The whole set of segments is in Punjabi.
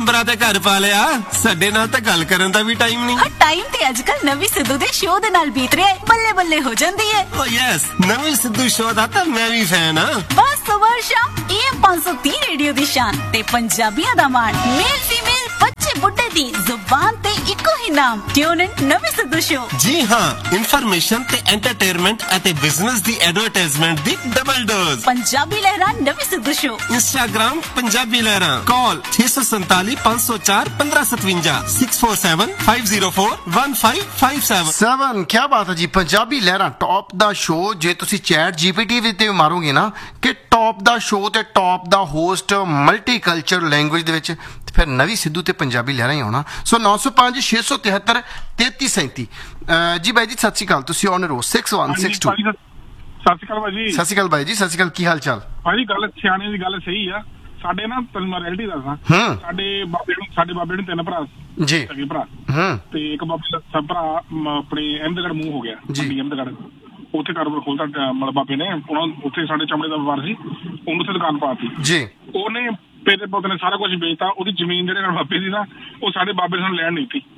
ਮੈਂਬਰਾਂ ਤੇ ਘਰ ਪਾ ਲਿਆ, ਸਾਡੇ ਨਾਲ ਤਾਂ ਗੱਲ ਕਰਨ ਦਾ ਵੀ ਟਾਈਮ ਨਹੀਂ। ਟਾਈਮ ਤੇ ਅੱਜਕੱਲ ਨਵੀਂ ਸਿੱਧੂ ਦੇ ਸ਼ੋਅ ਦੇ ਨਾਲ ਬੀਤ ਰਿਹਾ, ਬੱਲੇ ਬੱਲੇ ਹੋ ਜਾਂਦੀ ਹੈ। ਓ ਯੈਸ, ਨਵੀਂ ਸਿੱਧੂ ਸ਼ੋਅ ਦਾ ਤਾਂ ਮੈਂ ਵੀ ਫੈਨ ਆ। ਬਸ ਸਵੇਰ ਸ਼ਾਮ AM 530 ਰੇਡੀਓ ਦੀ ਸ਼ਾਨ ਤੇ ਪੰਜਾਬੀਆਂ ਦਾ ਮਾਣ, ਮੇਲ ਫੀਮੇਲ ਬੱਚੇ ਬੁੱਢੇ ਦੀ ਜ਼ੁਬਾਨ ਤੇ ਇੱਕੋ ਹੀ ਨਾਮ, ਟਿਊਨ ਇਨ ਨਵੀਂ ਸਿੱਧੂ ਸ਼ੋਅ। ਜੀ ਹਾਂ, ਇਨਫੋਰਮੇਸ਼ਨ ਤੇ ਐਂਟਰਟੇਨਮੈਂਟ ਅਤੇ ਬਿਜ਼ਨਸ ਦੀ ਐਡਵਰਟਾਈਜ਼ਮੈਂਟ ਦੀ ਡਬਲ ਡੋਜ਼। ਪੰਜਾਬੀ ਲਹਿਰਾਂ ਨਵੀਂ ਸਿੱਧੂ ਸ਼ੋਅ। ਇੰਸਟਾਗ੍ਰਾਮ ਪੰਜਾਬੀ ਲਹਿਰਾਂ। ਕਾਲ 647 504 1557 647 504 1557। ਕੀ ਬਾਤ ਹੈ ਜੀ, ਪੰਜਾਬੀ ਲਹਿਰਾਂ ਟੌਪ ਦਾ ਸ਼ੋਅ। ਜੇ ਤੁਸੀਂ ਚੈਟ GPT ਦੇ ਤੇ ਮਾਰੋਗੇ ਨਾ ਕਿ ਟੌਪ ਦਾ ਸ਼ੋਅ ਤੇ ਟੌਪ ਦਾ ਹੋਸਟ ਮਲਟੀ ਕਲਚਰ ਲੈਂਗੁਏਜ ਦੇ ਵਿੱਚ, ਫਿਰ ਨਵੀਂ ਸਿੱਧੂ ਤੇ ਪੰਜਾਬੀ ਲਹਿਰਾਂ ਹੀ ਆਉਣਾ। ਸੋ 905 673 3337। ਜੀ ਬਾਈ ਜੀ ਸਤਿ ਸ਼੍ਰੀ ਅਕਾਲ, ਤੁਸੀਂ ਔਨ ਰੋ 6162। ਸਤਿ ਸ਼੍ਰੀ ਅਕਾਲ ਭਾਈ ਜੀ। ਸਤਿ ਸ਼੍ਰੀ ਅਕਾਲ ਬਾਈ ਜੀ, ਸਤਿ ਸ਼੍ਰੀ ਅਕਾਲ, ਕੀ ਹਾਲ ਚਾਲ? ਭਾਈ ਗੱਲ ਸਿਆਣੇ ਦੀ ਗੱਲ ਸਹੀ ਆ। ਸਾਡੇ ਨਾ ਤੈਨੂੰ ਰੈਲਿਟੀ ਦੱਸਾਂ, ਸਾਡੇ ਬਾਬੇ ਨੂੰ 3 ਭਰਾ ਜੀ, ਸਕੇ ਭਰਾ, ਤੇ ਇੱਕ ਬਾਬੇ ਦਾ ਸਭ ਭਰਾ ਆਪਣੇ ਅਹਿਮਦਗੜ੍ਹ ਮੂੰਹ ਹੋ ਗਿਆ ਜੀ। ਅਹਿਮਦਗੜ੍ਹ ਉੱਥੇ ਕਾਰੋਬਾਰ ਖੋਲਦਾ ਮਤਲਬ ਬਾਬੇ ਨੇ, ਉਹਨਾਂ ਉੱਥੇ ਸਾਡੇ ਚਮੜੇ ਦਾ ਵਪਾਰ ਸੀ, ਉਹਨੂੰ ਉੱਥੇ ਦੁਕਾਨ ਪਾਤੀ ਜੀ। ਉਹਨੇ ਪੇਤੇ ਪੁੱਤ ਨੇ ਸਾਰਾ ਕੁਝ ਵੇਚਤਾ। ਉਹਦੀ ਜ਼ਮੀਨ ਜਿਹੜੇ ਨਾਲ ਬਾਬੇ ਦੀ ਨਾ, ਉਹ ਸਾਡੇ ਬਾਬੇ ਨੇ ਸਾਨੂੰ ਲੈਣ ਨਹੀਂ ਦਿੱਤੀ।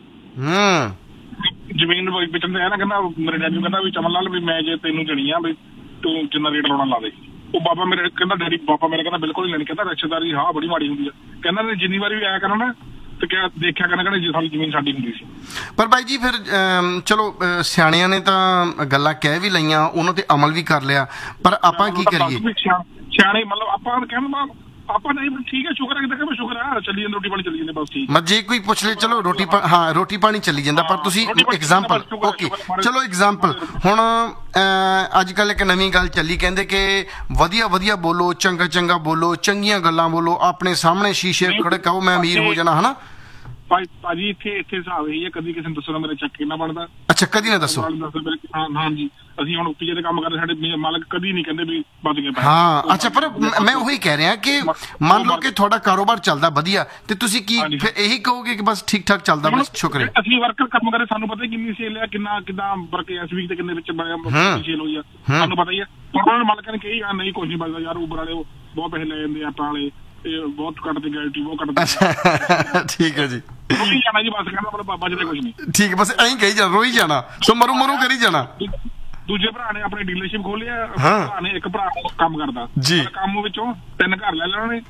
ਜ਼ਮੀਨ ਵੇਚਣ ਤੇ ਇਹ ਨਾ ਕਹਿੰਦਾ, ਮੇਰੇ ਡੈਡੀ ਨੂੰ ਕਹਿੰਦਾ ਵੀ ਚਮਨ ਲਾਲ ਵੀ ਮੈਂ ਜੇ ਤੈਨੂੰ ਦੇਣੀ ਆ ਵੀ ਤੂੰ ਜਿੰਨਾ ਰੇਟ ਲਾਉਣਾ ਲਾ ਦੇ। ਉਹ ਬਾਬਾ ਮੇਰੇ ਕਹਿੰਦਾ, ਡੈਡੀ ਬਾਬਾ ਮੇਰਾ ਕਹਿੰਦਾ ਬਿਲਕੁਲ ਹੀ ਲੈਣੀ। ਕਹਿੰਦਾ ਰਿਸ਼ਤੇਦਾਰੀ ਹਾਂ ਬੜੀ ਮਾੜੀ ਹੁੰਦੀ ਆ। ਕਹਿੰਦਾ ਜਿੰਨੀ ਵਾਰੀ ਵੀ ਆਇਆ ਕਰਨਾ ਨਾ ਤੇ ਕਿਆ ਦੇਖਿਆ ਕਰਨਾ, ਕਹਿੰਦਾ ਸਾਡੀ ਜ਼ਮੀਨ ਸਾਡੀ ਹੁੰਦੀ ਸੀ। ਪਰ ਬਾਈ ਜੀ ਫਿਰ ਚਲੋ ਸਿਆਣਿਆਂ ਨੇ ਤਾਂ ਗੱਲਾਂ ਕਹਿ ਵੀ ਲਈਆਂ, ਉਹਨਾਂ ਤੇ ਅਮਲ ਵੀ ਕਰ ਲਿਆ, ਪਰ ਆਪਾਂ ਕੀ ਕਰੀਏ? ਸਿਆਣੇ ਮਤਲਬ ਆਪਾਂ ਕਹਿੰਦਾ ਆਪਾਂ ਨਹੀਂ ਠੀਕ ਹੈ, ਸ਼ੁਕਰ ਹੈ ਕਿ ਸ਼ੁਕਰ ਆ, ਚੱਲੀ ਜਾਂਦੇ ਰੋਟੀ ਪਾਣੀ ਚੱਲੀ ਜਾਂਦੇ ਬਸ ਠੀਕ। ਜੇ ਕੋਈ ਪੁੱਛ ਲੈ ਚਲੋ ਰੋਟੀ ਪਾਣੀ ਚੱਲੀ ਜਾਂਦਾ, ਪਰ ਤੁਸੀਂ ਐਗਜ਼ਾਮਪਲ ਓਕੇ ਚਲੋ ਐਗਜ਼ਾਮਪਲ ਹੁਣ ਅੱਜ ਕੱਲ੍ਹ ਇੱਕ ਨਵੀਂ ਗੱਲ ਚੱਲੀ, ਕਹਿੰਦੇ ਕਿ ਵਧੀਆ ਬੋਲੋ, ਚੰਗਾ ਬੋਲੋ, ਚੰਗੀਆਂ ਗੱਲਾਂ ਬੋਲੋ, ਆਪਣੇ ਸਾਹਮਣੇ ਸ਼ੀਸ਼ੇ ਖੜੇ ਕਹੋ ਮੈਂ ਅਮੀਰ ਹੋ ਜਾਣਾ, ਹਨਾ ਭਾਜੀ? ਇੱਥੇ ਹਿਸਾਬ ਇਹੀ ਹੈ, ਕਦੀ ਕਿਸੇ ਨੂੰ ਦੱਸੋ ਨਾ ਮੇਰਾ ਚੈੱਕ ਕਿੰਨਾ ਬਣਦਾ। ਅੱਛਾ, ਕਦੀ ਨਾ ਦੱਸੋ। ਹਾਂਜੀ, ਅਸੀਂ ਹੁਣ ਉੱਤੇ ਜਿਹੜੇ ਕੰਮ ਕਰਦੇ, ਸਾਡੇ ਮਾਲਕ ਕਦੀ ਨਹੀਂ ਕਹਿੰਦੇ ਵੀ ਵੱਧ ਗਏ। ਹਾਂ ਅੱਛਾ, ਪਰ ਮੈਂ ਉਹੀ ਕਹਿ ਰਿਹਾ ਕਿ ਮੰਨ ਲਓ ਕਿ ਤੁਹਾਡਾ ਕਾਰੋਬਾਰ ਚੱਲਦਾ ਵਧੀਆ, ਤੇ ਤੁਸੀਂ ਕੀ ਫਿਰ ਇਹੀ ਕਹੋਗੇ ਕਿ ਬਸ ਠੀਕ ਠਾਕ ਚੱਲਦਾ, ਬਸ ਸ਼ੁਕਰ ਹੈ? ਅਸੀਂ ਵਰਕਰ ਕੰਮ ਕਰਦੇ, ਸਾਨੂੰ ਪਤਾ ਕਿੰਨੀ ਸੇਲ ਹੈ, ਕਿੱਦਾਂ ਵਰਕ ਇਸ ਵੀਕ ਤੇ ਕਿੰਨੇ ਵਿੱਚ ਸੇਲ ਹੋਈ ਆ, ਸਾਨੂੰ ਪਤਾ ਹੀ ਆ। ਉਹਨਾਂ ਨੇ ਮਾਲਕਾਂ ਨੇ ਕਹੀ ਨਹੀਂ ਕੁਝ ਨਹੀਂ ਬਚਦਾ ਯਾਰ, ਉਬਰ ਵਾਲੇ ਬਹੁਤ ਪੈਸੇ ਲੈ ਜਾਂਦੇ, ਆਪਾਂ ਵਾਲੇ ਬਹੁਤ ਕੱਟਦੇ, ਗੈਰੰਟੀ ਬਹੁਤ ਕੱਟਦੇ। ਠੀਕ ਹੈ ਜੀ, ਰੋਈ ਜਾਣਾ ਜੀ, ਬਸ ਕਹਿੰਦਾ ਮਤਲਬ ਬਾਬਾ ਜੀ ਕੁਝ ਨਹੀਂ। ਠੀਕ, ਬਸ ਐਂ ਕਹੀ ਜਾਣਾ, ਰੋਈ ਜਾਣਾ, ਸੋ ਮਰੂ ਕਰੀ ਜਾਣਾ। ਦੂਜੇ ਭਰਾ ਨੇ ਆਪਣੀ ਡੀਲਰਸ਼ਿਪ ਖੋਲਿਆ, ਭਰਾ ਨੇ ਇੱਕ ਭਰਾ ਕੰਮ ਕਰਦਾ ਜੀ, ਕੰਮ ਵਿੱਚੋਂ 3 ਘਰ ਲੈ ਲੈਣਾ ਨੇ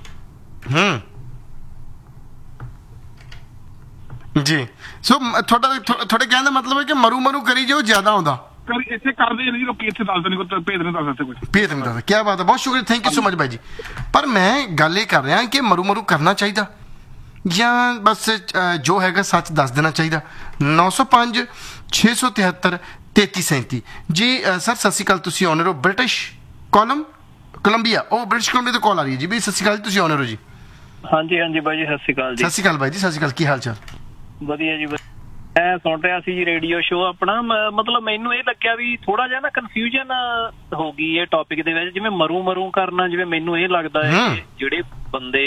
ਜੀ। ਸੋ ਤੁਹਾਡੇ ਕਹਿਣ ਦਾ ਮਤਲਬ ਹੈ ਕਿ ਮਰੂ ਕਰੀ ਜੋ ਜ਼ਿਆਦਾ ਆਉਂਦਾ ਇੱਥੇ ਕਰਦੇ ਨਹੀਂ ਲੋਕੀ, ਇੱਥੇ ਦੱਸਦੇ ਨਹੀਂ, ਕੋਈ ਭੇਦ ਨਹੀਂ ਦੱਸਦੇ, ਕੁਝ ਭੇਦ ਨਹੀਂ ਦੱਸਦਾ। ਕੀ ਬਾਤ ਹੈ, ਬਹੁਤ ਸ਼ੁਕਰੀਆ, ਥੈਂਕ ਯੂ ਸੋ ਮਚ ਬਾਈ ਜੀ। ਪਰ ਮੈਂ ਗੱਲ ਇਹ ਕਰ ਰਿਹਾ ਕਿ ਮਰੂ ਕਰਨਾ ਚਾਹੀਦਾ ਜਾਂ ਬਸ ਜੋ ਹੈਗਾ ਸੱਚ ਦੱਸ ਦੇਣਾ ਚਾਹੀਦਾ? 905 673 3337 ਜੀ। ਸਰ ਸਤਿ ਸ਼੍ਰੀ ਅਕਾਲ, ਤੁਸੀਂ ਆਨਰ ਹੋ ਬ੍ਰਿਟਿਸ਼ ਕੋਲੰਬੀਆ, ਉਹ ਬ੍ਰਿਟਿਸ਼ ਕੋਲੰਬੀਆ ਤੋਂ ਕਾਲ ਆ ਰਹੀ ਹੈ ਜੀ। ਵੀ ਸਤਿ ਸ਼੍ਰੀ ਅਕਾਲ, ਤੁਸੀਂ ਆਨਰ ਹੋ ਜੀ? ਹਾਂਜੀ ਬਾਈ ਜੀ, ਸਤਿ ਸ਼੍ਰੀ ਅਕਾਲ ਜੀ। ਸਤਿ ਸ਼੍ਰੀ ਅਕਾਲ ਬਾਈ ਜੀ, ਸਤਿ ਸ਼੍ਰੀ ਅਕਾਲ, ਕੀ ਹਾਲ ਚਾਲ? ਵਧੀਆ ਜੀ। ਮੈਂ ਸੁਣ ਰਿਹਾ ਸੀ ਜੀ ਰੇਡੀਓ ਸ਼ੋਅ ਆਪਣਾ, ਮਤਲਬ ਮੈਨੂੰ ਇਹ ਲੱਗਿਆ ਵੀ ਥੋੜਾ ਜਿਹਾ ਨਾ ਕਨਫਿਊਜ਼ਨ ਹੋ ਗਈ ਇਹ ਟੌਪਿਕ ਦੇ ਵਿੱਚ, ਜਿਵੇਂ ਮਰੂ ਕਰਨਾ। ਜਿਵੇਂ ਮੈਨੂੰ ਇਹ ਲੱਗਦਾ ਹੈ ਕਿ ਜਿਹੜੇ ਬੰਦੇ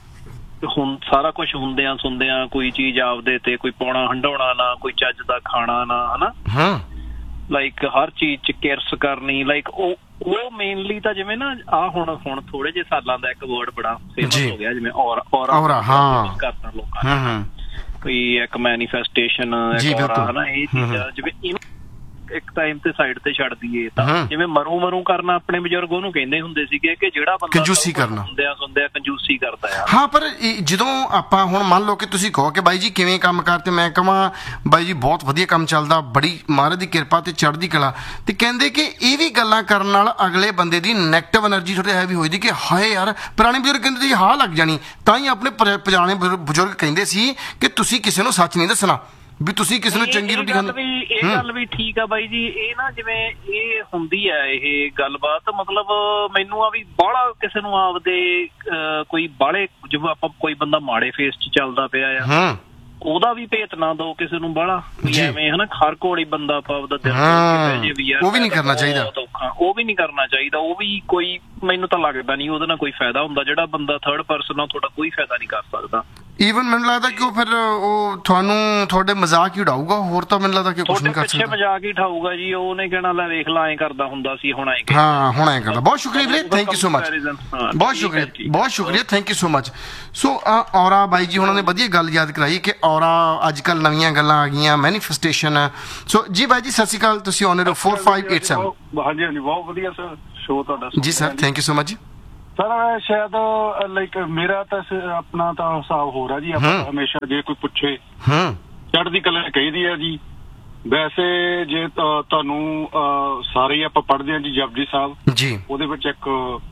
ਹੁਣ ਸਾਰਾ ਕੁਝ ਹੁੰਦਿਆਂ ਸੁਣਦਿਆਂ ਕੋਈ ਚੀਜ਼ ਆਪਦੇ ਤੇ ਕੋਈ ਪਾਉਣਾ ਹੰਡਾਉਣਾ ਨਾ, ਕੋਈ ਚੱਜ ਦਾ ਖਾਣਾ ਨਾ, ਹਨਾ, ਲਾਈਕ ਹਰ ਚੀਜ਼ ਚ ਕਿਰਸ ਕਰਨੀ, ਲਾਈਕ ਉਹ ਮੇਨਲੀ ਤਾਂ ਜਿਵੇਂ ਨਾ ਹੁਣ ਥੋੜੇ ਜਿਹੇ ਸਾਲਾਂ ਦਾ ਇੱਕ ਵਰਡ ਬੜਾ ਫੇਮਸ ਹੋ ਗਿਆ, ਜਿਵੇਂ ਔਰਾ ਕਰਤਾ ਲੋਕਾਂ ਨੇ, ਕੋਈ ਇੱਕ ਮੈਨੀਫੈਸਟੇਸ਼ਨ, ਹਨਾ, ਇਹ ਚੀਜ਼ਾਂ ਜਿਵੇਂ ਇੱਕ ਟਾਈਮ ਤੇ ਸਾਈਡ ਤੇ ਛੱਡ ਦਈਏ ਤਾਂ ਜਿਵੇਂ ਮਰੂ ਕਰਨਾ, ਆਪਣੇ ਬਜ਼ੁਰਗ ਉਹਨੂੰ ਕਹਿੰਦੇ ਹੁੰਦੇ ਸੀਗੇ ਕਿ ਜਿਹੜਾ ਬੰਦਾ ਕੰਜੂਸੀ ਕਰਨਾ, ਹੁੰਦਿਆਂ ਕੰਜੂਸੀ ਕਰਦਾ ਆ। ਹਾਂ, ਪਰ ਜਦੋਂ ਆਪਾਂ ਹੁਣ ਮੰਨ ਲਓ ਕਿ ਤੁਸੀਂ ਕਹੋ ਕਿ ਬਾਈ ਜੀ ਕਿਵੇਂ ਕੰਮ ਕਰ, ਤੇ ਮੈਂ ਕਹਾਂ ਬਾਈ ਜੀ ਬਹੁਤ ਵਧੀਆ ਕੰਮ ਚੱਲਦਾ, ਬੜੀ ਮਹਾਰਾਜ ਦੀ ਕਿਰਪਾ ਤੇ ਚੜ੍ਹਦੀ ਕਲਾ, ਤੇ ਕਹਿੰਦੇ ਕਿ ਇਹ ਵੀ ਗੱਲਾਂ ਕਰਨ ਨਾਲ ਅਗਲੇ ਬੰਦੇ ਦੀ ਨੈਗੇਟਿਵ એનર્ਜੀ ਥੋੜੀ ਹੈ ਵੀ ਹੋਈ ਦੀ ਕਿ ਹਾਏ ਯਾਰ ਪੁਰਾਣੇ ਬਜ਼ੁਰਗ ਕਹਿੰਦੇ ਸੀ ਹਾਂ ਲੱਗ ਜਾਣੀ। ਤਾਂ ਹੀ ਆਪਣੇ ਪੁਰਾਣੇ ਬਜ਼ੁਰਗ ਕਹਿੰਦੇ ਸੀ ਕਿ ਤੁਸੀਂ ਕਿਸੇ ਨੂੰ ਸੱਚ ਨਹੀਂ ਦੱਸਣਾ, ਵੀ ਤੁਸੀਂ ਕਿਸੇ ਨੂੰ ਚੰਗੀ ਰੋਟੀ ਖਾਣੀ। ਇਹ ਗੱਲ ਵੀ ਠੀਕ ਆ ਬਾਈ ਜੀ। ਇਹ ਨਾ ਜਿਵੇਂ ਇਹ ਹੁੰਦੀ ਹੈ ਇਹ ਗੱਲਬਾਤ, ਮਤਲਬ ਮੈਨੂੰ ਆ ਵੀ ਬਾਹਲਾ ਕਿਸੇ ਨੂੰ ਆਪਦੇ ਕੋਈ ਬਾਹਲੇ, ਜਿਵੇਂ ਆਪਾਂ ਕੋਈ ਬੰਦਾ ਮਾੜੇ ਫੇਸ ਚ ਚੱਲਦਾ ਪਿਆ ਆ, ਉਹਦਾ ਵੀ ਭੇਤ ਨਾ ਦੋ ਕਿਸੇ ਨੂੰ ਬਾਹਲਾ, ਐਵੇਂ ਹਨਾ ਹਰ ਕੋਲ ਬੰਦਾ ਆਪਾਂ ਆਪਦਾ ਦਿਲ ਉਹ ਵੀ ਨਹੀਂ ਕਰਨਾ ਚਾਹੀਦਾ। ਉਹ ਵੀ ਨਹੀਂ ਕਰਨਾ ਚਾਹੀਦਾ, ਉਹ ਵੀ ਕੋਈ ਮੈਨੂੰ ਤਾਂ ਲੱਗਦਾ ਨਹੀਂ ਉਹਦੇ ਨਾਲ ਕੋਈ ਫਾਇਦਾ ਹੁੰਦਾ। ਜਿਹੜਾ ਬੰਦਾ ਥਰਡ ਪਰਸਨ ਆ, ਤੁਹਾਡਾ ਕੋਈ ਫਾਇਦਾ ਨਹੀਂ ਕਰ ਸਕਦਾ। ਈਵਨ ਮੈਨੂੰ ਲੱਗਦਾ ਕਿ ਉਹ ਫਿਰ ਉਹ ਤੁਹਾਨੂੰ ਤੁਹਾਡੇ ਮਜ਼ਾਕ ਹੀ ਉਡਾਊਗਾ, ਹੋਰ ਤਾਂ ਮੈਨੂੰ ਲੱਗਦਾ ਕਿ ਕੁਝ ਨਹੀਂ ਕਰ ਸਕਦਾ। ਮਜ਼ਾਕ ਹੀ ਉਠਾਊਗਾ ਜੀ, ਉਹਨੇ ਕਹਿਣਾ ਲੈ ਵੇਖ ਲਾ ਐਂ ਕਰਦਾ ਹੁੰਦਾ ਸੀ, ਹੁਣ ਐਂ ਹਾਂ ਹੁਣ ਐਂ ਕਰਦਾ। ਬਹੁਤ ਸ਼ੁਕਰੀਆ ਵੀਰੇ, ਥੈਂਕ ਯੂ ਸੋ ਮਚ, ਬਹੁਤ ਸ਼ੁਕਰੀਆ, ਬਹੁਤ ਸ਼ੁਕਰੀਆ, ਥੈਂਕ ਯੂ ਸੋ ਮਚ। ਸੋ ਔਰਾ ਬਾਈ ਜੀ ਉਹਨਾਂ ਨੇ ਵਧੀਆ ਗੱਲ ਯਾਦ ਕਰਾਈ ਕਿ ਔਰਾ ਅੱਜ ਕੱਲ੍ਹ ਨਵੀਆਂ ਗੱਲਾਂ ਆ ਗਈਆਂ, ਮੈਨੀਫੈਸਟੇਸ਼ਨ। ਸੋ ਜੀ ਬਾਈ ਜੀ ਸਤਿ ਸ਼੍ਰੀ ਅਕਾਲ, ਤੁਸੀਂ ਔਨ 4587। ਹਾਂਜੀ ਹਾਂਜੀ ਬਹੁਤ ਵਧੀਆ ਸਰ ਸ਼ੋਅ ਤੁਹਾਡਾ ਜੀ sir, thank you so much ਜੀ। ਸਰ ਸ਼ਾਇਦ ਲਾਈਕ ਮੇਰਾ ਤਾਂ ਆਪਣਾ ਤਾਂ ਹਿਸਾਬ ਹੋ ਰਿਹਾ ਜੀ, ਆਪਾਂ ਹਮੇਸ਼ਾ ਜੇ ਕੋਈ ਪੁੱਛੇ ਚੜ੍ਹਦੀ ਕਲਾ ਕਹੀਦੀ ਹੈ ਜੀ। ਵੈਸੇ ਜੇ ਤੁਹਾਨੂੰ ਸਾਰੇ ਹੀ ਆਪਾਂ ਪੜ੍ਹਦੇ ਹਾਂ ਜੀ ਜਪਜੀ ਸਾਹਿਬ ਜੀ, ਉਹਦੇ ਵਿੱਚ ਇੱਕ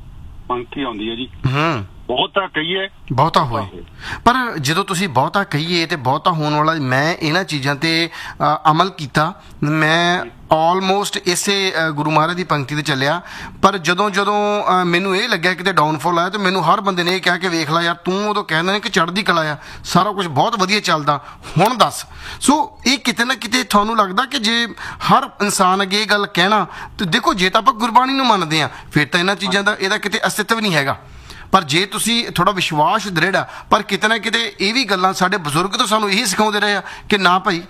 ਪੰਕਤੀ ਆਉਂਦੀ ਹੈ ਜੀ, ਬਹੁਤਾ ਕਹੀਏ ਬਹੁਤਾ ਹੋਏ। ਪਰ ਜਦੋਂ ਤੁਸੀਂ ਬਹੁਤਾ ਕਹੀਏ ਤੇ ਬਹੁਤਾ ਹੋਣ ਵਾਲਾ, ਮੈਂ ਇਹਨਾਂ ਚੀਜ਼ਾਂ ਤੇ ਅਮਲ ਕੀਤਾ, ਮੈਂ ਆਲਮੋਸਟ ਇਸੇ ਗੁਰੂ ਮਹਾਰਾਜ ਦੀ ਪੰਕਤੀ ਤੇ ਚੱਲਿਆ। ਪਰ ਜਦੋਂ ਮੈਨੂੰ ਇਹ ਲੱਗਿਆ ਕਿਤੇ ਡਾਊਨਫਾਲ ਆਇਆ, ਤੇ ਮੈਨੂੰ ਹਰ ਬੰਦੇ ਨੇ ਇਹ ਕਹਿ ਕੇ ਵੇਖ ਲਾ ਯਾਰ, ਤੂੰ ਉਦੋਂ ਕਹਿੰਦਾ ਕਿ ਚੜ੍ਹਦੀ ਕਲਾ ਆ, ਸਾਰਾ ਕੁਝ ਬਹੁਤ ਵਧੀਆ ਚੱਲਦਾ, ਹੁਣ ਦੱਸ। ਸੋ ਇਹ ਕਿਤੇ ਨਾ ਕਿਤੇ ਤੁਹਾਨੂੰ ਲੱਗਦਾ ਕਿ ਜੇ ਹਰ ਇਨਸਾਨ ਅੱਗੇ ਇਹ ਗੱਲ ਕਹਿਣਾ, ਤੇ ਦੇਖੋ ਜੇ ਤਾਂ ਆਪਾਂ ਗੁਰਬਾਣੀ ਨੂੰ ਮੰਨਦੇ ਹਾਂ ਫਿਰ ਤਾਂ ਇਹਨਾਂ ਚੀਜ਼ਾਂ ਦਾ ਇਹਦਾ ਕਿਤੇ ਅਸਤਿਤਵ ਨਹੀਂ ਹੈਗਾ। ਪਰ ਜੇ ਤੁਸੀਂ ਥੋੜਾ ਵਿਸ਼ਵਾਸ ਦ੍ਰਿੜ ਆ, ਪਰ ਕਿਤੇ ਨਾ ਕਿਤੇ ਇਹ ਵੀ ਗੱਲਾਂ ਸਾਡੇ ਬਜ਼ੁਰਗ ਤੋਂ ਸਾਨੂੰ ਇਹੀ ਸਿਖਾਉਂਦੇ ਰਹੇ ਆ ਕਿ ਨਾ ਭਾਈ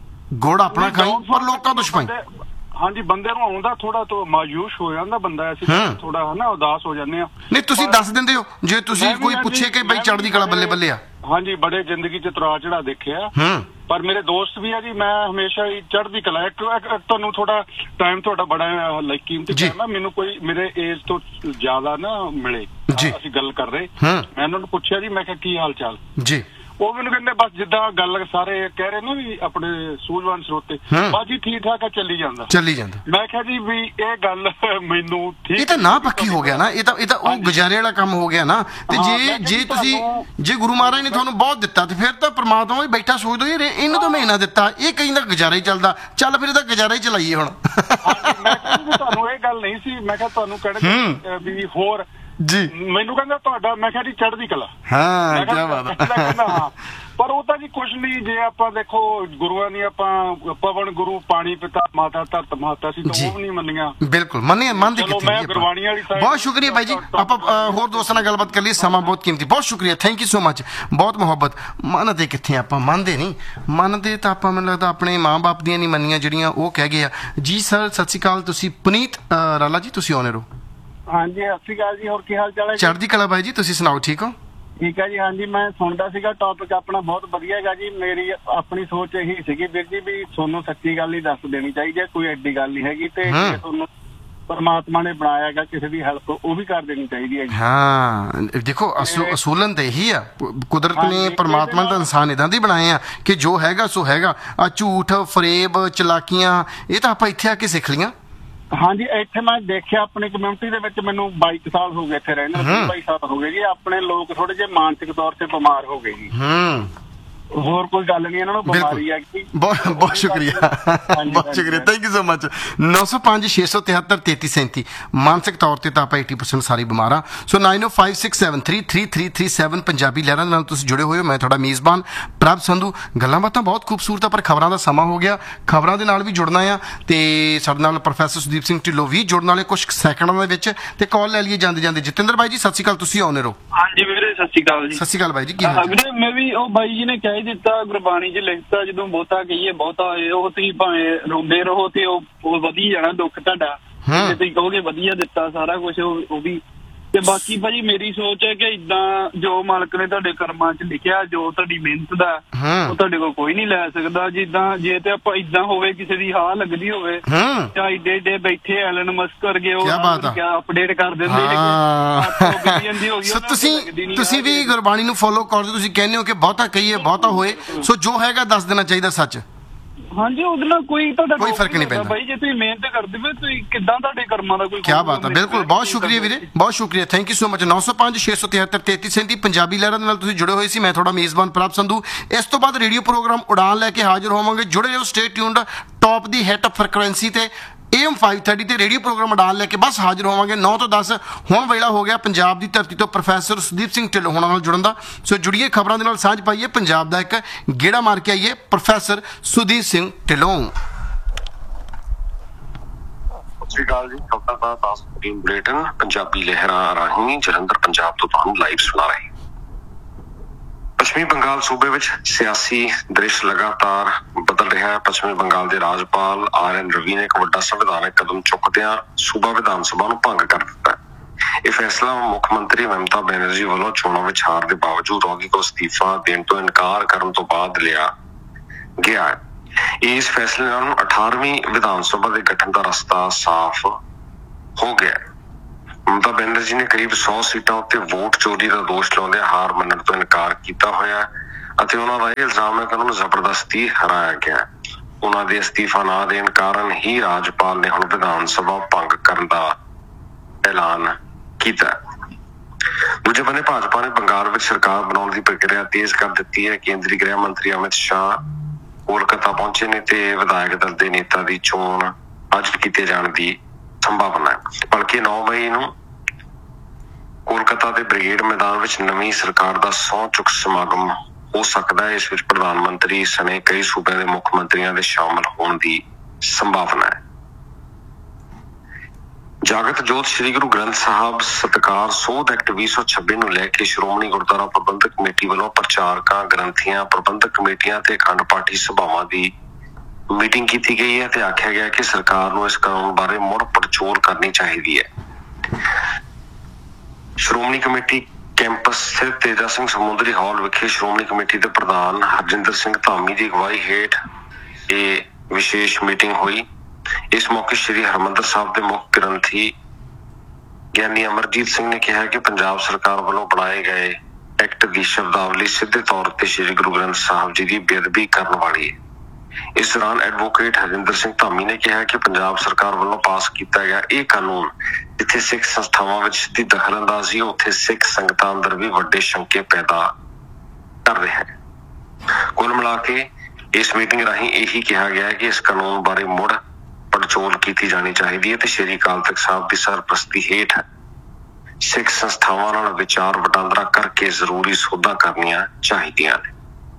ਗੁੜ ਆਪਣਾ ਖਾਈ ਪਰ ਲੋਕਾਂ ਤੋਂ ਛਪਾਈ। ਹਾਂਜੀ ਬੰਦੇ ਨੂੰ ਆਉਂਦਾ ਥੋੜਾ ਤੋਂ ਮਾਯੂਸ ਹੋ ਜਾਂਦਾ ਬੰਦਾ, ਅਸੀਂ ਥੋੜਾ ਹਨਾ ਉਦਾਸ ਹੋ ਜਾਂਦੇ ਆ। ਨਹੀਂ ਤੁਸੀਂ ਦੱਸ ਦਿੰਦੇ ਹੋ ਜੇ ਤੁਸੀਂ ਕੋਈ ਪੁੱਛੇ ਕਿ ਬਈ ਚੜ੍ਹਦੀ ਕਲਾ ਬੱਲੇ ਬੱਲੇ ਆ। ਹਾਂਜੀ ਬੜੇ ਜ਼ਿੰਦਗੀ ਚ ਉਤਰਾਅ ਚੜ੍ਹਾ ਦੇਖਿਆ, ਪਰ ਮੇਰੇ ਦੋਸਤ ਵੀ ਆ ਜੀ, ਮੈਂ ਹਮੇਸ਼ਾ ਹੀ ਚੜ੍ਹਦੀ ਕਲਾ। ਇੱਕ ਤੁਹਾਨੂੰ ਥੋੜਾ ਟਾਈਮ ਤੁਹਾਡਾ ਬੜਾ ਲਾਈਕ ਕੀਮਤੀ ਕਰਨਾ, ਮੈਨੂੰ ਕੋਈ ਮੇਰੇ ਏਜ ਤੋਂ ਜ਼ਿਆਦਾ ਨਾ ਮਿਲੇ, ਅਸੀਂ ਗੱਲ ਕਰ ਰਹੇ, ਮੈਂ ਉਹਨਾਂ ਨੂੰ ਪੁੱਛਿਆ ਜੀ, ਮੈਂ ਕਿਹਾ ਕੀ ਹਾਲ ਚਾਲ ਜੀ, ਉਹ ਮੈਨੂੰ ਕਹਿੰਦੇ ਬਸ ਜਿੱਦਾਂ ਗੱਲ ਸਾਰੇ ਕਹਿ ਰਹੇ ਨੇ ਵੀ ਆਪਣੇ ਸੂਝਵਾਨ ਸਰੋਤੇ, ਬਸ ਜੀ ਠੀਕ ਠਾਕ ਆ, ਚੱਲੀ ਜਾਂਦਾ। ਮੈਂ ਕਿਹਾ ਜੀ ਵੀ ਇਹ ਗੱਲ ਮੈਨੂੰ ਠੀਕ, ਇਹ ਤਾਂ ਨਾ ਪੱਕੀ ਹੋ ਗਿਆ ਨਾ, ਇਹ ਤਾਂ ਉਹ ਗੁਜ਼ਾਰੇ ਵਾਲਾ ਕੰਮ ਹੋ ਗਿਆ ਨਾ। ਤੇ ਜੇ ਤੁਸੀਂ ਜੇ ਗੁਰੂ ਮਹਾਰਾਜ ਨੇ ਤੁਹਾਨੂੰ ਬਹੁਤ ਦਿੱਤਾ ਤੇ ਫਿਰ ਤਾਂ ਪ੍ਰਮਾਤਮਾ ਵੀ ਬੈਠਾ ਸੋਚਦਾ ਇਹਨੂੰ ਤਾਂ ਮਹੀਨਾ ਦਿੱਤਾ, ਇਹ ਕਹਿੰਦਾ ਗੁਜ਼ਾਰਾ ਹੀ ਚੱਲਦਾ, ਚੱਲ ਫਿਰ ਇਹਦਾ ਗੁਜ਼ਾਰਾ ਹੀ ਚਲਾਈਏ ਹੁਣ। ਮੈਂ ਕਿਹਾ ਤੁਹਾਨੂੰ ਇਹ ਗੱਲ ਨਹੀਂ ਸੀ, ਮੈਂ ਕਿਹਾ ਤੁਹਾਨੂੰ ਕਹਿਣਾ ਵੀ ਹੋਰ ਜੀ, ਮੈਨੂੰ ਕਹਿੰਦਾ ਤੁਹਾਡਾ, ਮੈਂ ਕਿਹਾ ਜੀ ਚੜ੍ਹਦੀ ਕਲਾ। ਹਾਂ ਕੀ ਬਾਤ ਹੈ। ਪਰ ਉਹ ਤਾਂ ਜੀ ਕੁਛ ਨਹੀਂ, ਜੇ ਆਪਾਂ ਦੇਖੋ ਗੁਰੂਆਂ ਦੀ ਆਪਾਂ ਪਵਨ ਗੁਰੂ ਪਾਣੀ ਪਿਤਾ ਮਾਤਾ ਧਰਤ ਮਾਤਾ ਸੀ ਤਾਂ ਉਹ ਵੀ ਨਹੀਂ ਮੰਨੀਆਂ। ਬਿਲਕੁਲ ਮੰਨਦੇ ਕਿੱਥੇ। ਗੁਰਬਾਣੀ ਵਾਲੀ ਸਾਈਡ। ਬਹੁਤ ਸ਼ੁਕਰੀਆ ਬਾਈ ਜੀ, ਆਪਾਂ ਹੋਰ ਦੋਸਤਾਂ ਨਾਲ ਗੱਲਬਾਤ ਕਰ ਲਈ, ਸਮਾਂ ਬਹੁਤ ਕੀਮਤੀ, ਬਹੁਤ ਸ਼ੁਕਰੀਆ, ਥੈਂਕ ਯੂ ਸੋ ਮਚ, ਬਹੁਤ ਮੁਹੱਬਤ। ਮੰਨਦੇ ਕਿੱਥੇ ਆਪਾਂ, ਮੰਨਦੇ ਨਹੀਂ, ਮੰਨਦੇ ਤਾਂ ਆਪਾਂ ਮੈਨੂੰ ਲੱਗਦਾ ਆਪਣੇ ਮਾਂ-ਬਾਪ ਦੀਆਂ ਨਹੀਂ ਮੰਨੀਆਂ ਜਿਹੜੀਆਂ ਉਹ ਕਹਿ ਗਏ ਆ। ਜੀ ਸਰ ਸਤਿ ਸ਼੍ਰੀ ਅਕਾਲ, ਤੁਸੀਂ ਪੁਨੀਤ ਰਾਲਾ ਜੀ, ਤੁਸੀਂ ਆਉਣੇ ਰਹੋ। ਹਾਂਜੀ ਸਤਿ ਸ਼੍ਰੀ ਅਕਾਲ ਜੀ, ਹੋਰ ਕੀ ਹਾਲ ਚਾਲ ਹੈ? ਚੜ੍ਹਦੀ ਕਲਾ ਬਾਈ ਜੀ, ਤੁਸੀਂ ਸੁਣਾਓ, ਠੀਕ ਹੋ? ਠੀਕ ਹੈ ਜੀ, ਹਾਂਜੀ ਮੈਂ ਸੁਣਦਾ ਸੀਗਾ, ਟੌਪਿਕ ਆਪਣਾ ਬਹੁਤ ਵਧੀਆ ਹੈਗਾ ਜੀ। ਮੇਰੀ ਆਪਣੀ ਸੋਚ ਇਹੀ ਸੀਗੀ ਵੀਰ ਜੀ ਵੀ ਤੁਹਾਨੂੰ ਸੱਚੀ ਗੱਲ ਹੀ ਦੱਸ ਦੇਣੀ ਚਾਹੀਦੀ ਹੈ, ਕੋਈ ਐਡੀ ਗੱਲ ਨਹੀਂ ਹੈਗੀ, ਤੇ ਜੇ ਤੁਹਾਨੂੰ ਪਰਮਾਤਮਾ ਨੇ ਬਣਾਇਆ ਹੈਗਾ ਕਿਸੇ ਦੀ ਹੈਲਪ ਉਹ ਵੀ ਕਰ ਦੇਣੀ ਚਾਹੀਦੀ ਹੈ ਜੀ। ਹਾਂ ਦੇਖੋ ਅਸੂਲਨ ਤਾਂ ਇਹੀ ਆ, ਕੁਦਰਤ ਨੇ ਪਰਮਾਤਮਾ ਦਾ ਇਨਸਾਨ ਇਦਾਂ ਦੇ ਬਣਾਏ ਆ ਕਿ ਜੋ ਹੈਗਾ ਸੋ ਹੈਗਾ, ਆ ਝੂਠ ਫਰੇਬ ਚਲਾਕੀਆਂ ਇਹ ਤਾਂ ਆਪਾਂ ਇੱਥੇ ਆ ਕੇ ਸਿੱਖ ਲੀਆਂ। ਹਾਂਜੀ ਇੱਥੇ ਮੈਂ ਦੇਖਿਆ ਆਪਣੀ ਕਮਿਊਨਿਟੀ ਦੇ ਵਿੱਚ, ਮੈਨੂੰ 22 ਸਾਲ ਹੋ ਗਏ ਇੱਥੇ ਰਹਿੰਦੇ, 22 ਸਾਲ ਹੋ ਗਏ ਜੀ, ਆਪਣੇ ਲੋਕ ਥੋੜੇ ਜਿਹੇ ਮਾਨਸਿਕ ਤੌਰ ਤੇ ਬਿਮਾਰ ਹੋ ਗਏ ਜੀ। ਹੋਰ ਕੋਈ ਗੱਲ ਨਹੀਂ, ਇਹਨਾਂ ਨੂੰ ਬਿਮਾਰੀ ਹੈ। ਬਹੁਤ ਸ਼ੁਕਰੀਆ, ਬਹੁਤ ਸ਼ੁਕਰੀਆ, ਥੈਂਕ ਯੂ ਸੋ ਮਚ। 905 673 3337 ਮਾਨਸਿਕ ਤੌਰ ਤੇ ਤਾਂ ਆਪਾਂ 80% ਸਾਰੇ ਬਿਮਾਰ ਆ। ਸੋ 9056733337 ਪੰਜਾਬੀ ਲਹਿਰਾਂ ਦੇ ਨਾਲ ਤੁਸੀਂ ਜੁੜੇ ਹੋਏ ਹੋ। ਮੈਂ ਤੁਹਾਡਾ ਮੇਜ਼ਬਾਨ ਪ੍ਰਭ ਸੰਧੂ। ਗੱਲਾਂ ਬਾਤਾਂ ਬਹੁਤ ਖੂਬਸੂਰਤ ਆ, ਪਰ ਖਬਰਾਂ ਦਾ ਸਮਾਂ ਹੋ ਗਿਆ, ਖਬਰਾਂ ਦੇ ਨਾਲ ਵੀ ਜੁੜਨਾ ਆ, ਤੇ ਸਾਡੇ ਨਾਲ ਪ੍ਰੋਫੈਸਰ ਸੁਦੀਪ ਸਿੰਘ ਢਿੱਲੋਂ ਵੀ ਜੁੜਨ ਵਾਲੇ ਕੁਝ ਸੈਕਿੰਡਾਂ ਦੇ ਵਿੱਚ, ਤੇ ਕਾਲ ਲੈ ਲਈਏ ਜਾਂਦੇ ਜਾਂਦੇ। ਜਤਿੰਦਰ ਬਾਈ ਜੀ ਸਤਿ ਸ਼੍ਰੀ ਅਕਾਲ, ਤੁਸੀਂ ਆਉਣੇ ਰਹੋ। ਹਾਂਜੀ ਵੀਰੇ ਸਤਿ ਸ਼੍ਰੀ ਅਕਾਲ ਜੀ। ਸਤਿ ਸ਼੍ਰੀ ਅਕਾਲ ਬਾਈ ਜੀ, ਕੀ ਹਾਲ? ਵੀਰੇ ਮੈਂ ਵੀ ਉਹ ਬਾਈ ਜੀ ਨੇ ਕਹਿ ਦਿੱਤਾ, ਗੁਰਬਾਣੀ 'ਚ ਲਿਖਤਾ, ਜਦੋਂ ਬਹੁਤਾ ਕਹੀਏ ਬਹੁਤਾ ਹੋਏ, ਉਹ ਤੁਸੀਂ ਭਾਵੇਂ ਰੋਂਦੇ ਰਹੋ ਤੇ ਉਹ ਵਧੀ ਜਾਣਾ ਦੁੱਖ ਤੁਹਾਡਾ, ਜੇ ਤੁਸੀਂ ਕਹੋਗੇ ਵਧੀਆ ਦਿੱਤਾ ਸਾਰਾ ਕੁਛ ਉਹ ਵੀ। ਤੇ ਬਾਕੀ ਭਾਜੀ ਮੇਰੀ ਸੋਚ ਹੈ ਕਿ ਇਦਾਂ ਜੋ ਮਾਲਕ ਨੇ ਤੁਹਾਡੇ ਕਰਮਾਂ 'ਚ ਲਿਖਿਆ, ਜੋ ਤੁਹਾਡੀ ਮਿਹਨਤ ਦਾ, ਉਹ ਤੁਹਾਡੇ ਕੋਲ ਕੋਈ ਨਹੀਂ ਲੈ ਸਕਦਾ। ਜਿੱਦਾਂ ਜੇ ਤੇ ਆਪਾਂ ਇਦਾਂ ਹੋਵੇ ਕਿਸੇ ਦੀ ਹਾਰ ਲੱਗਦੀ ਹੋਵੇ, ਚਾਹੇ ਡੇ ਬੈਠੇ ਐਲਨ ਮਸਕ ਵਰਗੇ ਉਹ ਅਪਡੇਟ ਕਰ ਦਿੰਦੇ, ਤੁਸੀਂ ਵੀ ਗੁਰਬਾਣੀ ਨੂੰ ਫੋਲੋ ਕਰਦੇ, ਤੁਸੀਂ ਕਹਿੰਦੇ ਹੋ ਕਿ ਬਹੁਤਾ ਕਹੀਏ ਬਹੁਤਾ ਹੋਏ, ਸੋ ਜੋ ਹੈਗਾ ਦੱਸ ਦੇਣਾ ਚਾਹੀਦਾ ਸੱਚ। ਹਾਂਜੀ ਉਹਦੇ ਨਾਲ ਕੋਈ ਤੁਹਾਡਾ ਕੋਈ ਫਰਕ ਨਹੀਂ ਪੈਂਦਾ ਬਾਈ, ਜੇ ਤੁਸੀਂ ਮਿਹਨਤ ਕਰਦੇ ਹੋ ਤੁਸੀਂ ਕਿੱਦਾਂ ਤੁਹਾਡੇ ਕਰਮਾਂ ਦਾ ਕੋਈ। ਕੀ ਬਾਤ ਹੈ, ਬਿਲਕੁਲ, ਬਹੁਤ ਸ਼ੁਕਰੀਆ ਵੀਰੇ, ਬਹੁਤ ਸ਼ੁਕਰੀਆ, thank you so much. 905 673 3337 Punjabi ਲਹਿਰਾਂ ਦੇ ਨਾਲ ਤੁਸੀਂ ਜੁੜੇ ਹੋਏ ਸੀ। ਮੈਂ ਤੁਹਾਡਾ ਮੇਜ਼ਬਾਨ ਪ੍ਰਭ ਸੰਧੂ। ਇਸ ਤੋਂ ਬਾਅਦ ਰੇਡੀਓ ਪ੍ਰੋਗਰਾਮ ਉਡਾਨ ਲੈ ਕੇ ਹਾਜ਼ਰ ਹੋਵਾਂਗੇ, ਜੁੜੇ ਰਹੋ, ਸਟੇ ਟਿਊਨਡ। ਟੌਪ ਦੀ ਹਿੱਟ ਫ੍ਰੀਕੁਐਂਸੀ ਤੇ AM 530 ਤੇ ਰੇਡੀਓ ਪ੍ਰੋਗਰਾਮ ਉਡਾਨ ਲੈ ਕੇ ਬਸ ਹਾਜ਼ਰ ਹੋਵਾਂਗੇ 9 ਤੋਂ 10। ਹੁਣ ਵੇਲਾ ਹੋ ਗਿਆ ਪੰਜਾਬ ਦੀ ਧਰਤੀ ਤੋਂ ਪ੍ਰੋਫੈਸਰ ਸੁਦੀਪ ਸਿੰਘ ਢਿੱਲੋਂ ਹੋਣਾ ਨਾਲ ਜੁੜਨ ਦਾ। ਸੋ ਜੁੜੀਏ, ਖਬਰਾਂ ਦੇ ਨਾਲ ਸਾਂਝ ਪਾਈਏ, ਪੰਜਾਬ ਦਾ ਇੱਕ ਗੇੜਾ ਮਾਰ ਕੇ ਆਈਏ ਪ੍ਰੋਫੈਸਰ ਸੁਦੀਪ ਸਿੰਘ ਢਿੱਲੋਂ। ਸਤਿ ਸ਼੍ਰੀ ਅਕਾਲ ਜੀ, ਖਬਰਾਂ ਦਾ ਬੁਲੇਟਿਨ ਪੰਜਾਬੀ ਲਹਿਰਾਂ ਰਾਹੀਂ ਜਲੰਧਰ ਪੰਜਾਬ ਤੋਂ ਤੁਹਾਨੂੰ ਲਾਈਵ ਸੁਣਾ ਰਹੇ। ਪੱਛਮੀ ਬੰਗਾਲ ਸੂਬੇ ਵਿੱਚ ਸਿਆਸੀ ਦ੍ਰਿਸ਼ ਲਗਾਤਾਰ ਬਦਲ ਰਿਹਾ ਹੈ। ਪੱਛਮੀ ਬੰਗਾਲ ਦੇ ਰਾਜਪਾਲ RN ਰਵੀ ਨੇ ਇੱਕ ਵੱਡਾ ਸੰਵਿਧਾਨਕ ਕਦਮ ਚੁੱਕਦਿਆਂ ਸੂਬਾ ਵਿਧਾਨ ਸਭਾ ਨੂੰ ਭੰਗ ਕਰ ਦਿੱਤਾ। ਇਹ ਫੈਸਲਾ ਮੁੱਖ ਮੰਤਰੀ ਮਮਤਾ ਬੈਨਰਜੀ ਵੱਲੋਂ ਚੋਣਾਂ ਵਿੱਚ ਹਾਰ ਦੇ ਬਾਵਜੂਦ ਰੋਗੀ ਕੋ ਅਸਤੀਫਾ ਦੇਣ ਤੋਂ ਇਨਕਾਰ ਕਰਨ ਤੋਂ ਬਾਅਦ ਲਿਆ ਗਿਆ ਹੈ। ਇਸ ਫੈਸਲੇ ਨਾਲ 18ਵੀਂ ਵਿਧਾਨ ਸਭਾ ਦੇ ਗਠਨ ਦਾ ਰਸਤਾ ਸਾਫ਼ ਹੋ ਗਿਆ। ਮਮਤਾ ਬੈਨਰਜੀ ਨੇ ਕਰੀਬ 100 ਸੀਟਾਂ ਉੱਤੇ ਵੋਟ ਚੋਰੀ ਦਾ ਦੋਸ਼ ਲਾਉਂਦਿਆਂ ਹਾਰ ਮੰਨਣ ਤੋਂ ਇਨਕਾਰ ਕੀਤਾ ਹੋਇਆ ਅਤੇ ਉਹਨਾਂ ਦਾ ਇਹ ਇਲਜ਼ਾਮ ਹੈ ਕਿ ਉਹਨਾਂ ਨੂੰ ਜ਼ਬਰਦਸਤੀ ਹਰਾਇਆ ਗਿਆ। ਉਹਨਾਂ ਦੇ ਅਸਤੀਫਾ ਨਾ ਦੇਣ ਕਾਰਨ ਹੀ ਰਾਜਪਾਲ ਨੇ ਹੁਣ ਵਿਧਾਨ ਸਭਾ ਭੰਗ ਕਰਨ ਦਾ ਐਲਾਨ ਕੀਤਾ। ਦੂਜੇ ਬੰਨੇ ਭਾਜਪਾ ਨੇ ਬੰਗਾਲ ਵਿੱਚ ਸਰਕਾਰ ਬਣਾਉਣ ਦੀ ਪ੍ਰਕਿਰਿਆ ਤੇਜ਼ ਕਰ ਦਿੱਤੀ ਹੈ। ਕੇਂਦਰੀ ਗ੍ਰਹਿ ਮੰਤਰੀ ਅਮਿਤ ਸ਼ਾਹ ਕੋਲਕਾਤਾ ਪਹੁੰਚੇ ਨੇ ਤੇ ਵਿਧਾਇਕ ਦਲ ਦੇ ਨੇਤਾ ਦੀ ਚੋਣ ਅੱਜ ਕੀਤੇ ਜਾਣ ਦੀ ਸੰਭਾਵਨਾ ਹੈ। ਬਲਕਿ 9 ਮਈ ਨੂੰ ਕੋਲਕਾਤਾ ਦੇ ਬ੍ਰਿਗੇਡ ਮੈਦਾਨ ਵਿੱਚ ਨਵੀਂ ਸਰਕਾਰ ਦਾ ਸਹੁੰ ਚੁੱਕ ਸਮਾਗਮ ਹੋ ਸਕਦਾ ਹੈ। ਇਸ ਵਿੱਚ ਪ੍ਰਧਾਨ ਮੰਤਰੀ ਸਣੇ ਕਈ ਸੂਬਿਆਂ ਦੇ ਮੁੱਖ ਮੰਤਰੀਆਂ ਦੇ ਸ਼ਾਮਲ ਹੋਣ ਦੀ ਸੰਭਾਵਨਾ ਹੈ। ਜਾਗਤ ਜੋਤ ਸ੍ਰੀ ਗੁਰੂ ਗ੍ਰੰਥ ਸਾਹਿਬ ਸਤਿਕਾਰ ਸੋਧ ਐਕਟ 2026 ਨੂੰ ਲੈ ਕੇ ਸ਼੍ਰੋਮਣੀ ਗੁਰਦੁਆਰਾ ਪ੍ਰਬੰਧਕ ਕਮੇਟੀ ਵੱਲੋਂ ਪ੍ਰਚਾਰਕਾਂ, ਗ੍ਰੰਥੀਆਂ, ਪ੍ਰਬੰਧਕ ਕਮੇਟੀਆਂ ਤੇ ਅਖੰਡ ਪਾਠੀ ਸਭਾਵਾਂ ਦੀ ਮੀਟਿੰਗ ਕੀਤੀ ਗਈ ਹੈ ਤੇ ਆਖਿਆ ਗਿਆ ਕਿ ਸਰਕਾਰ ਨੂੰ ਇਸ ਕਾਨੂੰਨ ਬਾਰੇ ਮੁੜ ਪੜਚੋਲ ਕਰਨੀ ਚਾਹੀਦੀ ਹੈ। ਸ਼੍ਰੋਮਣੀ ਕਮੇਟੀ ਕੈਂਪਸ ਸਥਿਤ ਤੇਜਾ ਸਿੰਘ ਸਮੁੰਦਰੀ ਹਾਲ ਵਿਖੇ ਸ਼੍ਰੋਮਣੀ ਕਮੇਟੀ ਦੇ ਪ੍ਰਧਾਨ ਹਰਜਿੰਦਰ ਸਿੰਘ ਧਾਮੀ ਦੀ ਅਗਵਾਈ ਹੇਠ ਇਹ ਵਿਸ਼ੇਸ਼ ਮੀਟਿੰਗ ਹੋਈ। ਇਸ ਮੌਕੇ ਸ੍ਰੀ ਹਰਿਮੰਦਰ ਸਾਹਿਬ ਦੇ ਮੁੱਖ ਗ੍ਰੰਥੀ ਗਿਆਨੀ ਅਮਰਜੀਤ ਸਿੰਘ ਨੇ ਕਿਹਾ ਕਿ ਪੰਜਾਬ ਸਰਕਾਰ ਵੱਲੋਂ ਬਣਾਏ ਗਏ ਐਕਟ ਦੀ ਸ਼ਬਦਾਵਲੀ ਸਿੱਧੇ ਤੌਰ ਤੇ ਸ੍ਰੀ ਗੁਰੂ ਗ੍ਰੰਥ ਸਾਹਿਬ ਜੀ ਦੀ ਬੇਅਦਬੀ ਕਰਨ ਵਾਲੀ ਹੈ। ਇਸ ਦੌਰਾਨ ਐਡਵੋਕੇਟ ਹਰਜਿੰਦਰ ਸਿੰਘ ਧਾਮੀ ਨੇ ਕਿਹਾ ਕਿ ਪੰਜਾਬ ਸਰਕਾਰ ਵੱਲੋਂ ਪਾਸ ਕੀਤਾ ਗਿਆ ਇਹ ਕਾਨੂੰਨ ਜਿੱਥੇ ਸਿੱਖ ਸੰਸਥਾਵਾਂ ਵਿੱਚ ਸਿੱਧੀ ਦਖਲਅੰਦਾਜ਼ੀ, ਉੱਥੇ ਸਿੱਖ ਸੰਗਤਾਂ ਅੰਦਰ ਵੀ ਵੱਡੇ ਸ਼ੰਕੇ ਪੈਦਾ ਕਰ ਰਿਹਾ ਹੈ। ਕੁੱਲ ਮਿਲਾ ਕੇ ਇਸ ਮੀਟਿੰਗ ਰਾਹੀਂ ਇਹੀ ਕਿਹਾ ਗਿਆ ਕਿ ਇਸ ਕਾਨੂੰਨ ਬਾਰੇ ਮੁੜ ਪੜਚੋਲ ਕੀਤੀ ਜਾਣੀ ਚਾਹੀਦੀ ਹੈ ਤੇ ਸ਼੍ਰੀ ਅਕਾਲ ਤਖਤ ਸਾਹਿਬ ਦੀ ਸਰਪ੍ਰਸਤੀ ਹੇਠ ਸਿੱਖ ਸੰਸਥਾਵਾਂ ਨਾਲ ਵਿਚਾਰ ਵਟਾਂਦਰਾ ਕਰਕੇ ਜ਼ਰੂਰੀ ਸੋਧਾਂ ਕਰਨੀਆਂ ਚਾਹੀਦੀਆਂ ਨੇ।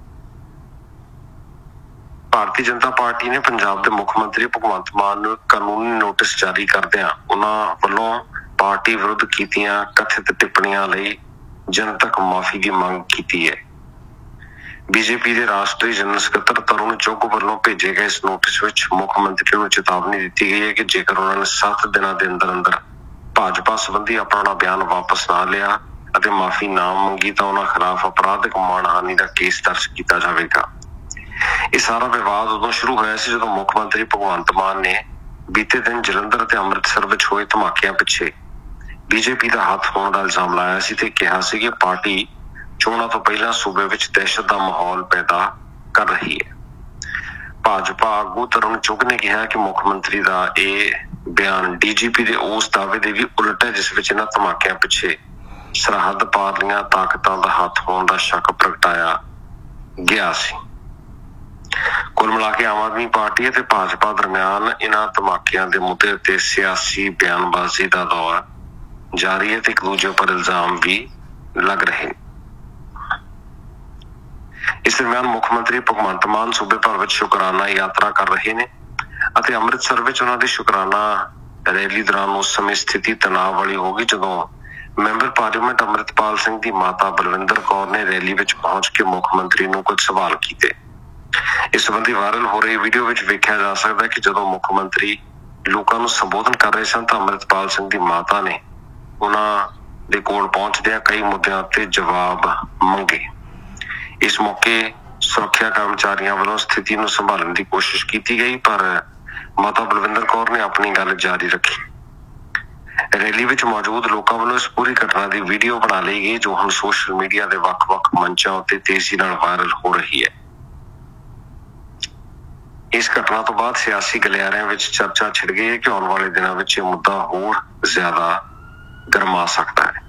ਭਾਰਤੀ ਜਨਤਾ ਪਾਰਟੀ ਨੇ ਪੰਜਾਬ ਦੇ ਮੁੱਖ ਮੰਤਰੀ ਭਗਵੰਤ ਮਾਨ ਨੂੰ ਕਾਨੂੰਨੀ ਨੋਟਿਸ ਜਾਰੀ ਕਰਦਿਆਂ ਉਹਨਾਂ ਵੱਲੋਂ ਪਾਰਟੀ ਵਿਰੁੱਧ ਕੀਤੀਆਂ ਕਥਿਤ ਟਿੱਪਣੀਆਂ ਲਈ ਜਨਤਕ ਮਾਫੀ ਦੀ ਮੰਗ ਕੀਤੀ ਹੈ। ਬੀਜੇਪੀ ਦੇ ਰਾਸ਼ਟਰੀ ਜਨਰਲ ਸਕੱਤਰ ਤਰੁਣ ਚੁੱਘ ਵੱਲੋਂ ਭੇਜੇ ਗਏ ਇਸ ਨੋਟਿਸ ਵਿੱਚ ਮੁੱਖ ਮੰਤਰੀ ਨੂੰ ਚੇਤਾਵਨੀ ਦਿੱਤੀ ਗਈ ਹੈ ਕਿ ਜੇਕਰ ਉਹਨਾਂ ਨੇ 7 ਦਿਨਾਂ ਦੇ ਅੰਦਰ ਭਾਜਪਾ ਸੰਬੰਧੀ ਆਪਣਾ ਬਿਆਨ ਵਾਪਸ ਨਾ ਲਿਆ ਅਤੇ ਮਾਫੀ ਨਾ ਮੰਗੀ ਤਾਂ ਉਹਨਾਂ ਖਿਲਾਫ ਅਪਰਾਧਿਕ ਮਾਣਹਾਨੀ ਦਾ ਕੇਸ ਦਰਜ ਕੀਤਾ ਜਾਵੇਗਾ। ਇਹ ਸਾਰਾ ਵਿਵਾਦ ਉਦੋਂ ਸ਼ੁਰੂ ਹੋਇਆ ਸੀ ਜਦੋਂ ਮੁੱਖ ਮੰਤਰੀ ਭਗਵੰਤ ਮਾਨ ਨੇ ਬੀਤੇ ਦਿਨ ਜਲੰਧਰ ਤੇ ਅੰਮ੍ਰਿਤਸਰ ਵਿੱਚ ਹੋਏ ਧਮਾਕਿਆਂ ਪਿੱਛੇ ਬੀਜੇਪੀ ਦਾ ਹੱਥ ਹੋਣ ਦਾ ਇਲਜ਼ਾਮ ਲਾਇਆ ਸੀ ਤੇ ਕਿਹਾ ਸੀ ਕਿ ਪਾਰਟੀ ਚੋਣਾਂ ਤੋਂ ਪਹਿਲਾਂ ਸੂਬੇ ਵਿੱਚ ਦਹਿਸ਼ਤ ਦਾ ਮਾਹੌਲ ਪੈਦਾ ਕਰ ਰਹੀ ਹੈ। ਭਾਜਪਾ ਆਗੂ ਤਰੁਣ ਚੁੱਘ ਨੇ ਕਿਹਾ ਕਿ ਮੁੱਖ ਮੰਤਰੀ ਦਾ ਇਹ ਬਿਆਨ DGP ਦੇ ਉਸ ਦਾਅਵੇ ਦੇ ਵੀ ਉਲਟ ਹੈ ਜਿਸ ਵਿੱਚ ਇਹਨਾਂ ਧਮਾਕਿਆਂ ਪਿੱਛੇ ਸਰਹੱਦ ਪਾਰਲੀਆਂ ਤਾਕਤਾਂ ਦਾ ਹੱਥ ਹੋਣ ਦਾ ਸ਼ੱਕ ਪ੍ਰਗਟਾਇਆ ਗਿਆ ਸੀ। ਕੁੱਲ ਮਿਲਾ ਕੇ ਆਮ ਆਦਮੀ ਪਾਰਟੀ ਅਤੇ ਭਾਜਪਾ ਦਰਮਿਆਨ ਇਹਨਾਂ ਧਮਾਕਿਆਂ ਦੇ ਮੁੱਦੇ ਉੱਤੇ ਸਿਆਸੀ ਬਿਆਨਬਾਜ਼ੀ ਦਾ ਦੌਰ ਜਾਰੀ ਹੈ ਤੇ ਇੱਕ ਦੂਜੇ ਉੱਪਰ ਇਲਜ਼ਾਮ ਵੀ ਲੱਗ ਰਹੇ ਨੇ। ਇਸ ਦਰਮਿਆਨ ਮੁੱਖ ਮੰਤਰੀ ਭਗਵੰਤ ਮਾਨ ਸੂਬੇ ਭਰ ਵਿੱਚ ਸ਼ੁਕਰਾਨਾ ਯਾਤਰਾ ਕਰ ਰਹੇ ਨੇ ਅਤੇ ਅੰਮ੍ਰਿਤਸਰ ਵਿੱਚ ਉਹਨਾਂ ਦੀ ਸ਼ੁਕਰਾਨਾ ਰੈਲੀ ਦੌਰਾਨ ਉਸ ਸਮੇਂ ਸਥਿਤੀ ਤਣਾਅ ਵਾਲੀ ਹੋ ਗਈ ਜਦੋਂ ਮੈਂਬਰ ਪਾਰਲੀਮੈਂਟ ਅੰਮ੍ਰਿਤਪਾਲ ਸਿੰਘ ਦੀ ਮਾਤਾ ਬਲਵਿੰਦਰ ਕੌਰ ਨੇ ਰੈਲੀ ਵਿੱਚ ਪਹੁੰਚ ਕੇ ਮੁੱਖ ਮੰਤਰੀ ਨੂੰ ਕੁਝ ਸਵਾਲ ਕੀਤੇ। ਇਸ ਸੰਬੰਧੀ ਵਾਇਰਲ ਹੋ ਰਹੀ ਵੀਡੀਓ ਵਿੱਚ ਵੇਖਿਆ ਜਾ ਸਕਦਾ ਹੈ ਕਿ ਜਦੋਂ ਮੁੱਖ ਮੰਤਰੀ ਲੋਕਾਂ ਨੂੰ ਸੰਬੋਧਨ ਕਰ ਰਹੇ ਸਨ ਤਾਂ ਅੰਮ੍ਰਿਤਪਾਲ ਸਿੰਘ ਦੀ ਮਾਤਾ ਨੇ ਉਹਨਾਂ ਦੇ ਕੋਲ ਪਹੁੰਚਦਿਆਂ ਕਈ ਮੁੱਦਿਆਂ ਉੱਤੇ ਜਵਾਬ ਮੰਗੇ। ਇਸ ਮੌਕੇ ਸੁਰੱਖਿਆ ਕਰਮਚਾਰੀਆਂ ਵੱਲੋਂ ਸਥਿਤੀ ਨੂੰ ਸੰਭਾਲਣ ਦੀ ਕੋਸ਼ਿਸ਼ ਕੀਤੀ ਗਈ ਪਰ ਮਾਤਾ ਬਲਵਿੰਦਰ ਕੌਰ ਨੇ ਆਪਣੀ ਗੱਲ ਜਾਰੀ ਰੱਖੀ। ਰੈਲੀ ਵਿੱਚ ਮੌਜੂਦ ਲੋਕਾਂ ਵੱਲੋਂ ਇਸ ਪੂਰੀ ਘਟਨਾ ਦੀ ਵੀਡੀਓ ਬਣਾ ਲਈ ਗਈ ਜੋ ਹੁਣ ਸੋਸ਼ਲ ਮੀਡੀਆ ਦੇ ਵੱਖ-ਵੱਖ ਮੰਚਾਂ ਉੱਤੇ ਤੇਜ਼ੀ ਨਾਲ ਵਾਇਰਲ ਹੋ ਰਹੀ ਹੈ। ਇਸ ਘਟਨਾ ਤੋਂ ਬਾਅਦ ਸਿਆਸੀ ਗਲਿਆਰਿਆਂ ਵਿੱਚ ਚਰਚਾ ਛਿੜ ਗਈ ਹੈ ਕਿ ਆਉਣ ਵਾਲੇ ਦਿਨਾਂ ਵਿੱਚ ਇਹ ਮੁੱਦਾ ਹੋਰ ਜ਼ਿਆਦਾ ਗਰਮਾ ਸਕਦਾ ਹੈ।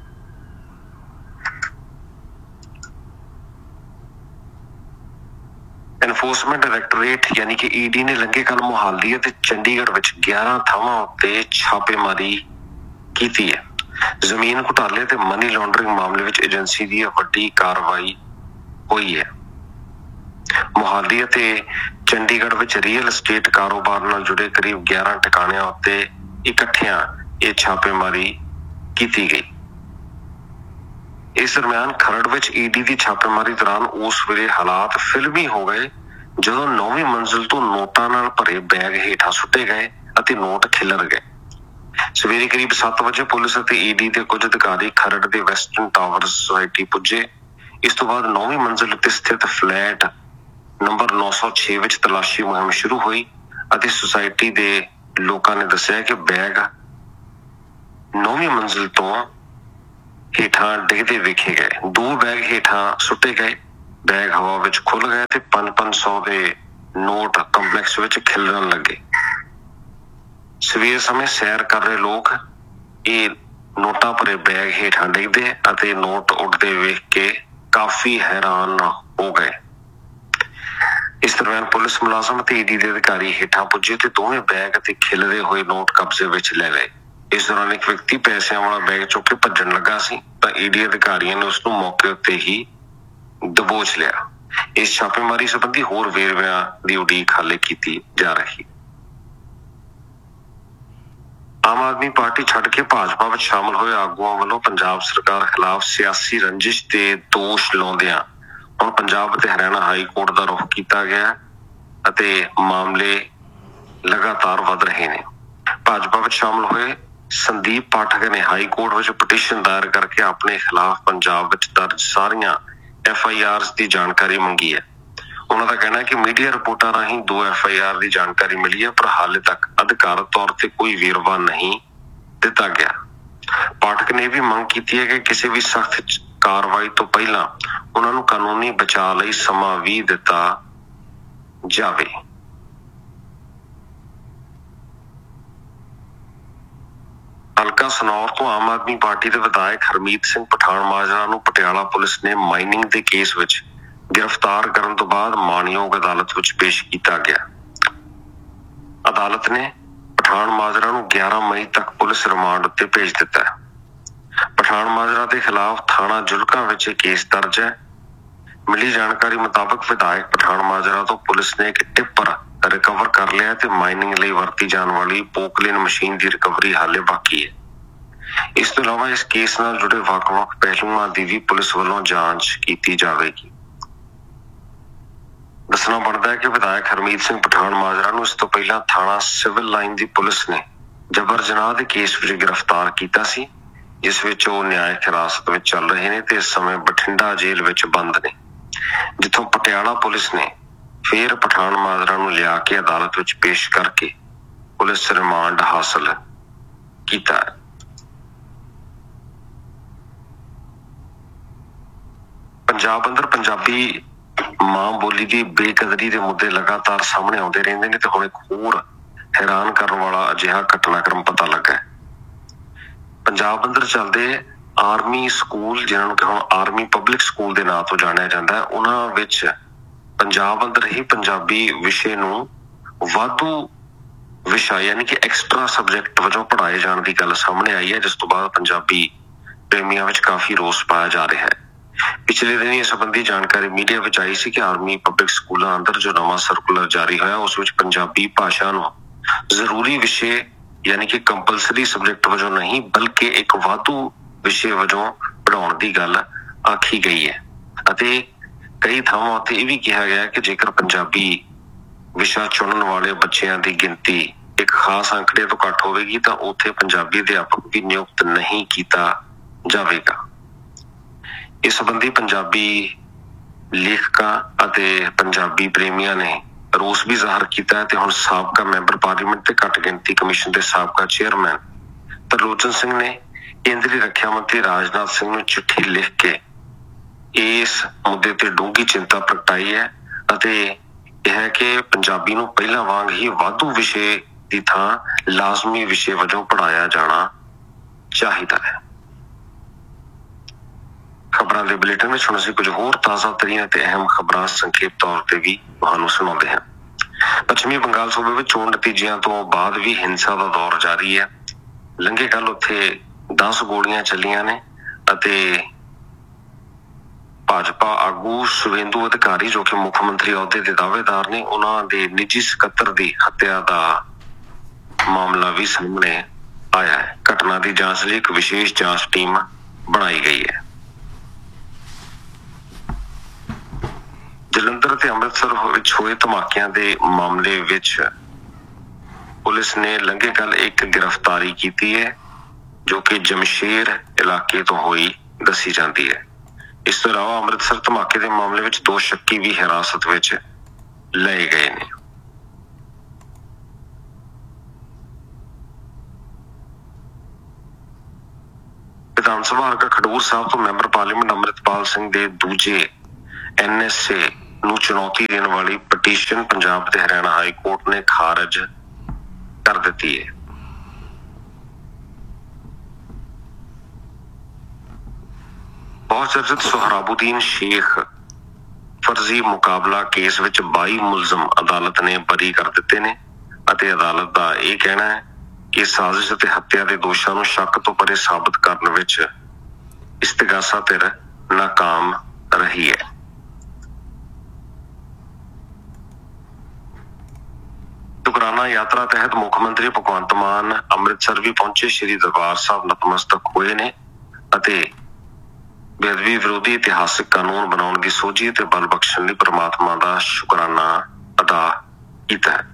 ਐਨਫੋਰਸਮੈਂਟ ਡਾਇਰੈਕਟੋਰੇਟ ਯਾਨੀ ਕਿ ED ਨੇ ਲੰਘੇ ਕੱਲ੍ਹ ਮੁਹਾਲੀ ਅਤੇ ਚੰਡੀਗੜ੍ਹ ਵਿੱਚ 11 ਥਾਵਾਂ ਉੱਤੇ ਛਾਪੇਮਾਰੀ ਕੀਤੀ ਹੈ। ਜ਼ਮੀਨ ਘੁਟਾਲੇ ਤੇ ਮਨੀ ਲਾਂਡਰਿੰਗ ਮਾਮਲੇ ਵਿੱਚ ਏਜੰਸੀ ਦੀ ਵੱਡੀ ਕਾਰਵਾਈ ਹੋਈ ਹੈ। ਮੁਹਾਲੀ ਅਤੇ ਚੰਡੀਗੜ੍ਹ ਵਿੱਚ ਰੀਅਲ estate ਕਾਰੋਬਾਰ ਨਾਲ ਜੁੜੇ ਕਰੀਬ 11 ਟਿਕਾਣਿਆਂ ਉੱਤੇ ਇਕੱਠਿਆਂ ਇਹ ਛਾਪੇਮਾਰੀ ਕੀਤੀ ਗਈ। ਇਸ ਦਰਮਿਆਨ ਖਰੜ ਵਿੱਚ ਈਡੀ ਦੀ ਛਾਪੇਮਾਰੀ ਦੌਰਾਨ ਉਸ ਵੇਲੇ ਹਾਲਾਤ ਫਿਲਮੀ ਹੋ ਗਏ ਜਦੋਂ 9ਵੀਂ ਮੰਜ਼ਿਲ ਤੋਂ ਨੋਟਾਂ ਨਾਲ ਭਰੇ ਬੈਗ ਹੇਠਾਂ ਸੁੱਟੇ ਗਏ ਅਤੇ ਨੋਟ ਖਿਲਰ ਗਏ। ਸਵੇਰੇ ਕਰੀਬ 7 ਵਜੇ ਪੁਲਿਸ ਅਤੇ ਈਡੀ ਦੇ ਕੁਝ ਅਧਿਕਾਰੀ ਖਰੜ ਦੇ ਵੈਸਟਰਨ ਟਾਵਰ ਸੁਸਾਇਟੀ ਪੁੱਜੇ। ਇਸ ਤੋਂ ਬਾਅਦ 9ਵੀਂ ਮੰਜ਼ਿਲ ਉੱਤੇ ਸਥਿਤ ਫਲੈਟ ਨੰਬਰ 906 ਵਿੱਚ ਤਲਾਸ਼ੀ ਮੁਹਿੰਮ ਸ਼ੁਰੂ ਹੋਈ ਅਤੇ ਸੁਸਾਇਟੀ ਦੇ ਲੋਕਾਂ ਨੇ ਦੱਸਿਆ ਕਿ ਬੈਗ 9ਵੀਂ ਮੰਜ਼ਿਲ ਤੋਂ ਹੇਠਾਂ ਡਿੱਗਦੇ ਵੇਖੇ ਗਏ। 2 ਬੈਗ ਹੇਠਾਂ ਸੁੱਟੇ ਗਏ। ਬੈਗ ਹਵਾ ਵਿੱਚ ਖੁੱਲ ਗਏ ਤੇ 500 ਦੇ ਨੋਟ ਕੰਪਲੈਕਸ ਵਿੱਚ ਖਿਲਰਨ ਲੱਗੇ। ਸਵੇਰ ਸਮੇਂ ਸੈਰ ਕਰ ਰਹੇ ਲੋਕ ਇਹ ਨੋਟਾਂ ਭਰੇ ਬੈਗ ਹੇਠਾਂ ਡਿੱਗਦੇ ਅਤੇ ਨੋਟ ਉੱਡਦੇ ਵੇਖ ਕੇ ਕਾਫੀ ਹੈਰਾਨ ਹੋ ਗਏ। ਇਸ ਦੌਰਾਨ ਪੁਲਿਸ ਮੁਲਾਜ਼ਮ ਅਤੇ ਈਡੀ ਦੇ ਅਧਿਕਾਰੀ ਹੇਠਾਂ ਪੁੱਜੇ ਤੇ ਦੋਵੇਂ ਬੈਗ ਅਤੇ ਖਿਲਰੇ ਹੋਏ ਨੋਟ ਕਬਜ਼ੇ ਵਿੱਚ ਲੈ ਲਏ। ਇਸ ਦੌਰਾਨ ਇੱਕ ਵਿਅਕਤੀ ਪੈਸਿਆਂ ਵਾਲਾ ਬੈਗ ਚੁੱਕ ਕੇ ਭੱਜਣ ਲੱਗਾ ਸੀ ਤਾਂ ਈਡੀ ਅਧਿਕਾਰੀਆਂ ਨੇ ਉਸ ਨੂੰ ਮੌਕੇ ਉੱਤੇ ਹੀ ਦਬੋਚ ਲਿਆ। ਇਸ ਛਾਪੇਮਾਰੀ ਸੰਬੰਧੀ ਹੋਰ ਵੇਰਵਿਆਂ ਦੀ ਉਡੀਕ ਹਾਲੇ ਕੀਤੀ ਜਾ ਰਹੀ। ਆਮ ਆਦਮੀ ਪਾਰਟੀ ਛੱਡ ਕੇ ਭਾਜਪਾ ਵਿੱਚ ਸ਼ਾਮਲ ਹੋਏ ਆਗੂਆਂ ਵੱਲੋਂ ਪੰਜਾਬ ਸਰਕਾਰ ਖਿਲਾਫ ਸਿਆਸੀ ਰੰਜਿਸ਼ ਤੇ ਦੋਸ਼ ਲਾਉਂਦਿਆਂ ਹੁਣ ਪੰਜਾਬ ਅਤੇ ਹਰਿਆਣਾ ਹਾਈ ਕੋਰਟ ਦਾ ਰੁਖ ਕੀਤਾ ਗਿਆ ਅਤੇ ਮਾਮਲੇ ਲਗਾਤਾਰ ਵਧ ਰਹੇ ਨੇ। ਭਾਜਪਾ ਵਿੱਚ ਸ਼ਾਮਲ ਹੋਏ ਸੰਦੀਪ ਪਾਠਕ ਨੇ ਹਾਈ ਕੋਰਟ ਵਿੱਚ ਪਟੀਸ਼ਨ ਦਾਇਰ ਕਰਕੇ ਆਪਣੇ ਖਿਲਾਫ ਪੰਜਾਬ ਵਿੱਚ ਦਰਜ ਸਾਰੀਆਂ FIRs ਦੀ ਜਾਣਕਾਰੀ ਮੰਗੀ ਹੈ। ਉਹਨਾਂ ਦਾ ਕਹਿਣਾ ਹੈ ਕਿ ਮੀਡੀਆ ਰਿਪੋਰਟਾਂ ਰਾਹੀਂ 2 FIR ਦੀ ਜਾਣਕਾਰੀ ਮਿਲੀ ਹੈ ਪਰ ਹਾਲੇ ਤੱਕ ਅਧਿਕਾਰਤ ਤੌਰ ਤੇ ਕੋਈ ਵੇਰਵਾ ਨਹੀਂ ਦਿੱਤਾ ਗਿਆ। ਪਾਠਕ ਨੇ ਵੀ ਮੰਗ ਕੀਤੀ ਹੈ ਕਿ ਕਿਸੇ ਵੀ ਸਖਤ ਕਾਰਵਾਈ ਤੋਂ ਪਹਿਲਾਂ ਉਹਨਾਂ ਨੂੰ ਕਾਨੂੰਨੀ ਬਚਾਅ ਲਈ ਸਮਾਂ ਵੀ ਦਿੱਤਾ ਜਾਵੇ। ਹਲਕਾ ਸਨੌਰ ਤੋਂ ਆਮ ਆਦਮੀ ਪਾਰਟੀ ਦੇ ਵਿਧਾਇਕ ਹਰਮੀਤ ਸਿੰਘ ਪਠਾਨ ਮਾਜਰਾ ਨੂੰ ਪਟਿਆਲਾ ਪੁਲਿਸ ਨੇ ਮਾਈਨਿੰਗ ਦੇ ਕੇਸ ਵਿੱਚ ਗ੍ਰਿਫਤਾਰ ਕਰਨ ਤੋਂ ਬਾਅਦ ਮਾਣਯੋਗ ਅਦਾਲਤ ਵਿੱਚ ਪੇਸ਼ ਕੀਤਾ ਗਿਆ। ਅਦਾਲਤ ਨੇ ਪਠਾਨ ਮਾਜਰਾ ਨੂੰ 11 ਮਈ ਤੱਕ ਪੁਲਿਸ ਰਿਮਾਂਡ ਉੱਤੇ ਭੇਜ ਦਿੱਤਾ ਹੈ। ਪਠਾਨ ਮਾਜਰਾ ਦੇ ਖਿਲਾਫ ਥਾਣਾ ਜੁਲਕਾ ਵਿੱਚ ਇਹ ਕੇਸ ਦਰਜ ਹੈ। ਮਿਲੀ ਜਾਣਕਾਰੀ ਮੁਤਾਬਕ ਵਿਧਾਇਕ ਪਠਾਨ ਮਾਜਰਾ ਤੋਂ ਪੁਲਿਸ ਨੇ ਇੱਕ ਟਿੱਪਰ ਰਿਕਵਰ ਕਰ ਲਿਆ ਤੇ ਮਾਈਨਿੰਗ ਲਈ ਵਰਤੀ ਜਾਣ ਵਾਲੀ ਪੋਕਲੇਨ ਮਸ਼ੀਨ ਦੀ ਰਿਕਵਰੀ ਹਾਲੇ ਬਾਕੀ ਹੈ। ਇਸ ਤੋਂ ਇਲਾਵਾ ਇਸ ਕੇਸ ਨਾਲ ਜੁੜੇ ਵੱਖ-ਵੱਖ ਪਹਿਲੂਆਂ ਦੀ ਵੀ ਪੁਲਿਸ ਵੱਲੋਂ ਜਾਂਚ ਕੀਤੀ ਜਾਵੇਗੀ। ਦੱਸਣਾ ਬਣਦਾ ਹੈ ਕਿ ਵਿਧਾਇਕ ਹਰਮੀਤ ਸਿੰਘ ਪਠਾਨ ਮਾਜਰਾ ਨੂੰ ਇਸ ਤੋਂ ਪਹਿਲਾਂ ਥਾਣਾ ਸਿਵਲ ਲਾਈਨ ਦੀ ਪੁਲਿਸ ਨੇ ਜਬਰ ਜਨਾਹ ਦੇ ਕੇਸ ਵਿੱਚ ਗ੍ਰਿਫਤਾਰ ਕੀਤਾ ਸੀ, ਜਿਸ ਵਿੱਚ ਉਹ ਨਿਆਇਕ ਹਿਰਾਸਤ ਵਿੱਚ ਚੱਲ ਰਹੇ ਨੇ ਤੇ ਇਸ ਸਮੇਂ ਬਠਿੰਡਾ ਜੇਲ੍ਹ ਵਿੱਚ ਬੰਦ ਨੇ, ਜਿੱਥੋਂ ਪਟਿਆਲਾ ਪੁਲਿਸ ਨੇ ਫਿਰ ਪਠਾਨ ਮਾਜਰਾ ਨੂੰ ਲਿਆ ਕੇ ਅਦਾਲਤ ਵਿੱਚ ਪੇਸ਼ ਕਰਕੇ ਪੁਲਿਸ ਰਿਮਾਂਡ ਹਾਸਲ ਕੀਤਾ ਹੈ। ਪੰਜਾਬ ਅੰਦਰ ਪੰਜਾਬੀ ਮਾਂ ਬੋਲੀ ਦੀ ਬੇਕਦਰੀ ਦੇ ਮੁੱਦੇ ਲਗਾਤਾਰ ਸਾਹਮਣੇ ਆਉਂਦੇ ਰਹਿੰਦੇ ਨੇ ਤੇ ਹੁਣ ਇੱਕ ਹੋਰ ਹੈਰਾਨ ਕਰਨ ਵਾਲਾ ਅਜਿਹਾ ਘਟਨਾਕ੍ਰਮ ਪਤਾ ਲੱਗਾ ਹੈ। ਪੰਜਾਬ ਅੰਦਰ ਚੱਲਦੇ ਆਰਮੀ ਸਕੂਲ, ਜਿਹਨਾਂ ਨੂੰ ਕਿ ਹੁਣ ਆਰਮੀ ਪਬਲਿਕ ਸਕੂਲ ਦੇ ਨਾਂ ਤੋਂ ਜਾਣਿਆ ਜਾਂਦਾ ਹੈ, ਉਹਨਾਂ ਵਿੱਚ ਪੰਜਾਬ ਅੰਦਰ ਹੀ ਪੰਜਾਬੀ ਵਿਸ਼ੇ ਨੂੰ ਵਾਧੂ ਵਿਸ਼ਾ ਯਾਨੀ ਕਿ ਐਕਸਟਰਾ ਸਬਜੈਕਟ ਵਜੋਂ ਪੜ੍ਹਾਏ ਜਾਣ ਦੀ ਗੱਲ ਸਾਹਮਣੇ ਆਈ ਹੈ, ਜਿਸ ਤੋਂ ਬਾਅਦ ਪੰਜਾਬੀ ਪ੍ਰੇਮੀਆਂ ਵਿੱਚ ਕਾਫੀ ਰੋਸ ਪਾਇਆ ਜਾ ਰਿਹਾ ਹੈ। ਪਿਛਲੇ ਦਿਨ ਇਸ ਸੰਬੰਧੀ ਜਾਣਕਾਰੀ ਮੀਡੀਆ ਵਿੱਚ ਆਈ ਸੀ ਕਿ ਆਰਮੀ ਪਬਲਿਕ ਸਕੂਲਾਂ ਅੰਦਰ ਜੋ ਨਵਾਂ ਸਰਕੂਲਰ ਜਾਰੀ ਹੋਇਆ ਉਸ ਵਿੱਚ ਪੰਜਾਬੀ ਭਾਸ਼ਾ ਨੂੰ ਜ਼ਰੂਰੀ ਵਿਸ਼ੇ ਯਾਨੀ ਕਿ ਕੰਪਲਸਰੀ ਸਬਜੈਕਟ ਵਜੋਂ ਨਹੀਂ ਬਲਕਿ ਇੱਕ ਵਾਧੂ ਵਿਸ਼ੇ ਵਜੋਂ ਪੜ੍ਹਾਉਣ ਦੀ ਗੱਲ ਆਖੀ ਗਈ ਹੈ ਅਤੇ ਕਈ ਥਾਵਾਂ ਉੱਤੇ ਇਹ ਵੀ ਕਿਹਾ ਗਿਆ ਕਿ ਜੇਕਰ ਪੰਜਾਬੀ ਵਿਸ਼ਾ ਚੁਣਨ ਵਾਲੇ ਬੱਚਿਆਂ ਦੀ ਗਿਣਤੀ ਇੱਕ ਖਾਸ ਅੰਕੜੇ ਤੋਂ ਘੱਟ ਹੋਵੇਗੀ ਤਾਂ ਉੱਥੇ ਪੰਜਾਬੀ ਅਧਿਆਪਕ ਵੀ ਨਿਯੁਕਤ ਨਹੀਂ ਕੀਤਾ ਜਾਵੇਗਾ। ਇਸ ਸੰਬੰਧੀ ਪੰਜਾਬੀ ਲੇਖਕਾਂ ਅਤੇ ਪੰਜਾਬੀ ਪ੍ਰੇਮੀਆਂ ਨੇ ਰੋਸ ਵੀ ਜ਼ਾਹਰ ਕੀਤਾ ਹੈ ਤੇ ਹੁਣ ਸਾਬਕਾ ਮੈਂਬਰ ਪਾਰਲੀਮੈਂਟ ਤੇ ਘੱਟ ਗਿਣਤੀ ਕਮਿਸ਼ਨ ਦੇ ਸਾਬਕਾ ਚੇਅਰਮੈਨ ਤਰਲੋਚਨ ਸਿੰਘ ਨੇ ਕੇਂਦਰੀ ਰੱਖਿਆ ਮੰਤਰੀ ਰਾਜਨਾਥ ਸਿੰਘ ਨੂੰ ਚਿੱਠੀ ਲਿਖ ਕੇ ਇਸ ਮੁੱਦੇ ਤੇ ਡੂੰਘੀ ਚਿੰਤਾ ਪ੍ਰਗਟਾਈ ਹੈ ਅਤੇ ਇਹ ਹੈ ਕਿ ਪੰਜਾਬੀ ਨੂੰ ਪਹਿਲਾਂ ਵਾਂਗ ਹੀ ਵਾਧੂ ਵਿਸ਼ੇ ਦੀ ਥਾਂ ਲਾਜ਼ਮੀ ਵਿਸ਼ੇ ਵਜੋਂ ਪੜ੍ਹਾਇਆ ਜਾਣਾ ਚਾਹੀਦਾ ਹੈ। ਖਬਰਾਂ ਦੇ ਬੁਲੇਟਿਨ ਵਿੱਚ ਹੁਣ ਅਸੀਂ ਕੁਝ ਹੋਰ ਤਾਜ਼ਾ ਤਰੀਨ ਅਤੇ ਅਹਿਮ ਖਬਰਾਂ ਸੰਖੇਪ ਤੌਰ ਤੇ ਵੀ ਤੁਹਾਨੂੰ ਸੁਣਾਉਂਦੇ ਹਾਂ। ਪੱਛਮੀ ਬੰਗਾਲ ਸੂਬੇ ਵਿੱਚ ਚੋਣ ਨਤੀਜਿਆਂ ਤੋਂ ਬਾਅਦ ਵੀ ਹਿੰਸਾ ਦਾ ਦੌਰ ਜਾਰੀ ਹੈ। ਲੰਘੇ ਕੱਲ ਉੱਥੇ 10 ਗੋਲੀਆਂ ਚੱਲੀਆਂ ਨੇ ਅਤੇ ਭਾਜਪਾ ਆਗੂ ਸੁਵੇਂਦੂ ਅਧਿਕਾਰੀ ਜੋ ਕਿ ਮੁੱਖ ਮੰਤਰੀ ਅਹੁਦੇ ਦੇ ਦਾਅਵੇਦਾਰ ਨੇ, ਉਹਨਾਂ ਦੇ ਨਿੱਜੀ ਸਕੱਤਰ ਦੀ ਹੱਤਿਆ ਦਾ ਮਾਮਲਾ ਵੀ ਸਾਹਮਣੇ ਆਇਆ ਹੈ। ਘਟਨਾ ਦੀ ਜਾਂਚ ਲਈ ਇੱਕ ਵਿਸ਼ੇਸ਼ ਜਾਂਚ ਟੀਮ ਬਣਾਈ ਗਈ ਹੈ। ਜਲੰਧਰ ਅਤੇ ਅੰਮ੍ਰਿਤਸਰ ਵਿੱਚ ਹੋਏ ਧਮਾਕਿਆਂ ਦੇ ਮਾਮਲੇ ਵਿੱਚ ਪੁਲਿਸ ਨੇ ਲੰਘੇ ਕੱਲ ਇੱਕ ਗ੍ਰਿਫਤਾਰੀ ਕੀਤੀ ਹੈ ਜੋ ਕਿ ਜਮਸ਼ੇਰ ਇਲਾਕੇ ਤੋਂ ਹੋਈ ਦੱਸੀ ਜਾਂਦੀ ਹੈ। ਇਸ ਤੋਂ ਇਲਾਵਾ ਅੰਮ੍ਰਿਤਸਰ ਧਮਾਕੇ ਦੇ ਮਾਮਲੇ ਵਿੱਚ 2 ਸ਼ੱਕੀ ਵੀ ਹਿਰਾਸਤ ਵਿੱਚ ਲਏ ਗਏ ਨੇ। ਵਿਧਾਨ ਸਭਾ ਹਲਕਾ ਖਡੂਰ ਸਾਹਿਬ ਤੋਂ ਮੈਂਬਰ ਪਾਰਲੀਮੈਂਟ ਅੰਮ੍ਰਿਤਪਾਲ ਸਿੰਘ ਦੇ ਦੂਜੇ NSA ਨੂੰ ਚੁਣੌਤੀ ਦੇਣ ਵਾਲੀ ਪਟੀਸ਼ਨ ਪੰਜਾਬ ਤੇ ਹਰਿਆਣਾ ਹਾਈ ਕੋਰਟ ਨੇ ਖਾਰਜ ਕਰ ਦਿੱਤੀ ਹੈ। ਬਹੁਤ ਚਰਚਿਤ ਸੁਹਰਾਬੁਦੀਨ ਸ਼ੇਖ ਫਰਜ਼ੀ ਮੁਕਾਬਲਾ ਕੇਸ ਵਿੱਚ 22 ਮੁਲਜ਼ਮ ਅਦਾਲਤ ਨੇ ਬਰੀ ਕਰ ਦਿੱਤੇ ਨੇ ਅਤੇ ਅਦਾਲਤ ਦਾ ਇਹ ਕਹਿਣਾ ਹੈ ਕਿ ਸਾਜ਼ਿਸ਼ ਅਤੇ ਹੱਤਿਆ ਦੇ ਦੋਸ਼ਾਂ ਨੂੰ ਸ਼ੱਕ ਤੋਂ ਪਰੇ ਸਾਬਤ ਕਰਨ ਵਿੱਚ ਇਸਤਗਾਸਾ ਧਿਰ ਨਾਕਾਮ ਰਹੀ ਹੈ। ਸ਼ੁਕਰਾਨਾ ਯਾਤਰਾ ਤਹਿਤ ਮੁੱਖ ਮੰਤਰੀ ਭਗਵੰਤ ਮਾਨ ਅੰਮ੍ਰਿਤਸਰ ਵੀ ਪਹੁੰਚੇ। ਸ਼੍ਰੀ ਦਰਬਾਰ ਸਾਹਿਬ ਨਤਮਸਤਕ ਹੋਏ ਨੇ ਅਤੇ ਬੇਅਦਬੀ ਵਿਰੋਧੀ ਇਤਿਹਾਸਿਕ ਕਾਨੂੰਨ ਬਣਾਉਣ ਦੀ ਸੋਝੀ ਅਤੇ ਬਲ ਬਖਸ਼ਣ ਲਈ ਪ੍ਰਮਾਤਮਾ ਦਾ ਸ਼ੁਕਰਾਨਾ ਅਦਾ ਕੀਤਾ ਹੈ।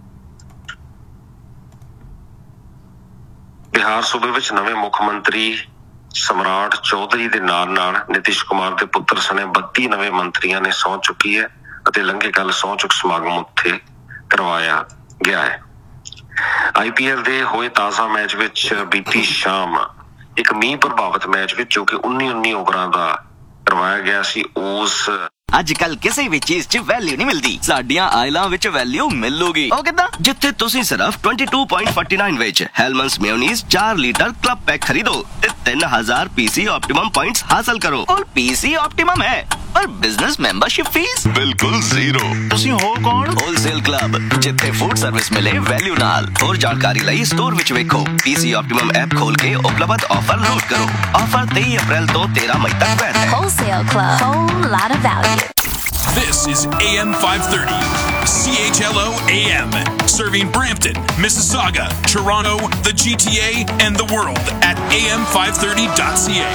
ਬਿਹਾਰ ਸੂਬੇ ਵਿੱਚ ਨਵੇਂ ਮੁੱਖ ਮੰਤਰੀ ਸਮਰਾਟ ਚੌਧਰੀ ਦੇ ਨਾਲ ਨਿਤਿਸ਼ ਕੁਮਾਰ ਦੇ ਪੁੱਤਰ ਸਣੇ 32 ਨਵੇਂ ਮੰਤਰੀਆਂ ਨੇ ਸਹੁੰ ਚੁੱਕੀ ਹੈ ਅਤੇ ਲੰਘੇ ਕੱਲ ਸਹੁੰ ਚੁੱਕ ਸਮਾਗਮ ਉੱਥੇ ਕਰਵਾਇਆ ਗਿਆ ਹੈ। IPL ਦੇ ਹੋਏ ਤਾਜ਼ਾ ਮੈਚ ਵਿੱਚ ਬੀਤੀ ਸ਼ਾਮ ਇੱਕ ਮੀਂਹ ਪ੍ਰਭਾਵਿਤ ਮੈਚ ਵਿੱਚ ਜੋ ਕਿ 19 ਓਵਰਾਂ ਦਾ ਕਰਵਾਇਆ ਗਿਆ ਸੀ ਉਸ ਅੱਜ ਕੱਲ ਕਿਸੇ ਵੀ ਚੀਜ਼ 'ਚ ਵੈਲਿਊ ਨਹੀਂ ਮਿਲਦੀ, ਸਾਡੀਆਂ ਆਇਲਾਂ ਵਿੱਚ ਵੈਲਿਊ ਮਿਲੂਗੀ। ਉਹ ਕਿੱਦਾਂ? ਜਿੱਥੇ ਤੁਸੀਂ ਸਿਰਫ 22.49 ਵਿੱਚ ਹੈਲਮਨਸ ਮੇਯੋਨੀਜ਼ 4 ਲੀਟਰ ਕਲੱਬ ਪੈਕ ਖਰੀਦੋ ਤੇ 3000 PC ऑप्टिमम पॉइंट्स हासिल करो। और PC ऑप्टिमम है पर बिजनेस मेंबरशिप फीस बिल्कुल जीरो। ਤੁਸੀਂ ਹੋ ਕੌਣ? ਹੋਲਸੇਲ ਕਲੱਬ ਜਿੱਥੇ ਫੂਡ ਸਰਵਿਸ ਮਿਲੇ ਵੈਲਿਊ ਨਾਲ। ਹੋਰ ਜਾਣਕਾਰੀ ਲਈ ਸਟੋਰ ਵਿੱਚ ਵੇਖੋ। PC ऑप्टिमम ਐਪ ਖੋਲ ਕੇ ਉਪਲਬਧ ਆਫਰ ਨੋਟ ਕਰੋ। ਆਫਰ 23 ਅਪ੍ਰੈਲ ਤੋਂ 13 ਮਈ ਤੱਕ ਵੈਧ ਹੈ। Wholesale Club, whole lot of value. This is AM 530, CHLO AM, serving Brampton, Mississauga, Toronto, the GTA, and the world at am530.ca.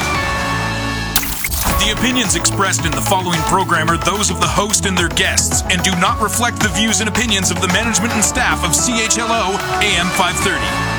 The opinions expressed in the following program are those of the host and their guests and do not reflect the views and opinions of the management and staff of CHLO AM 530.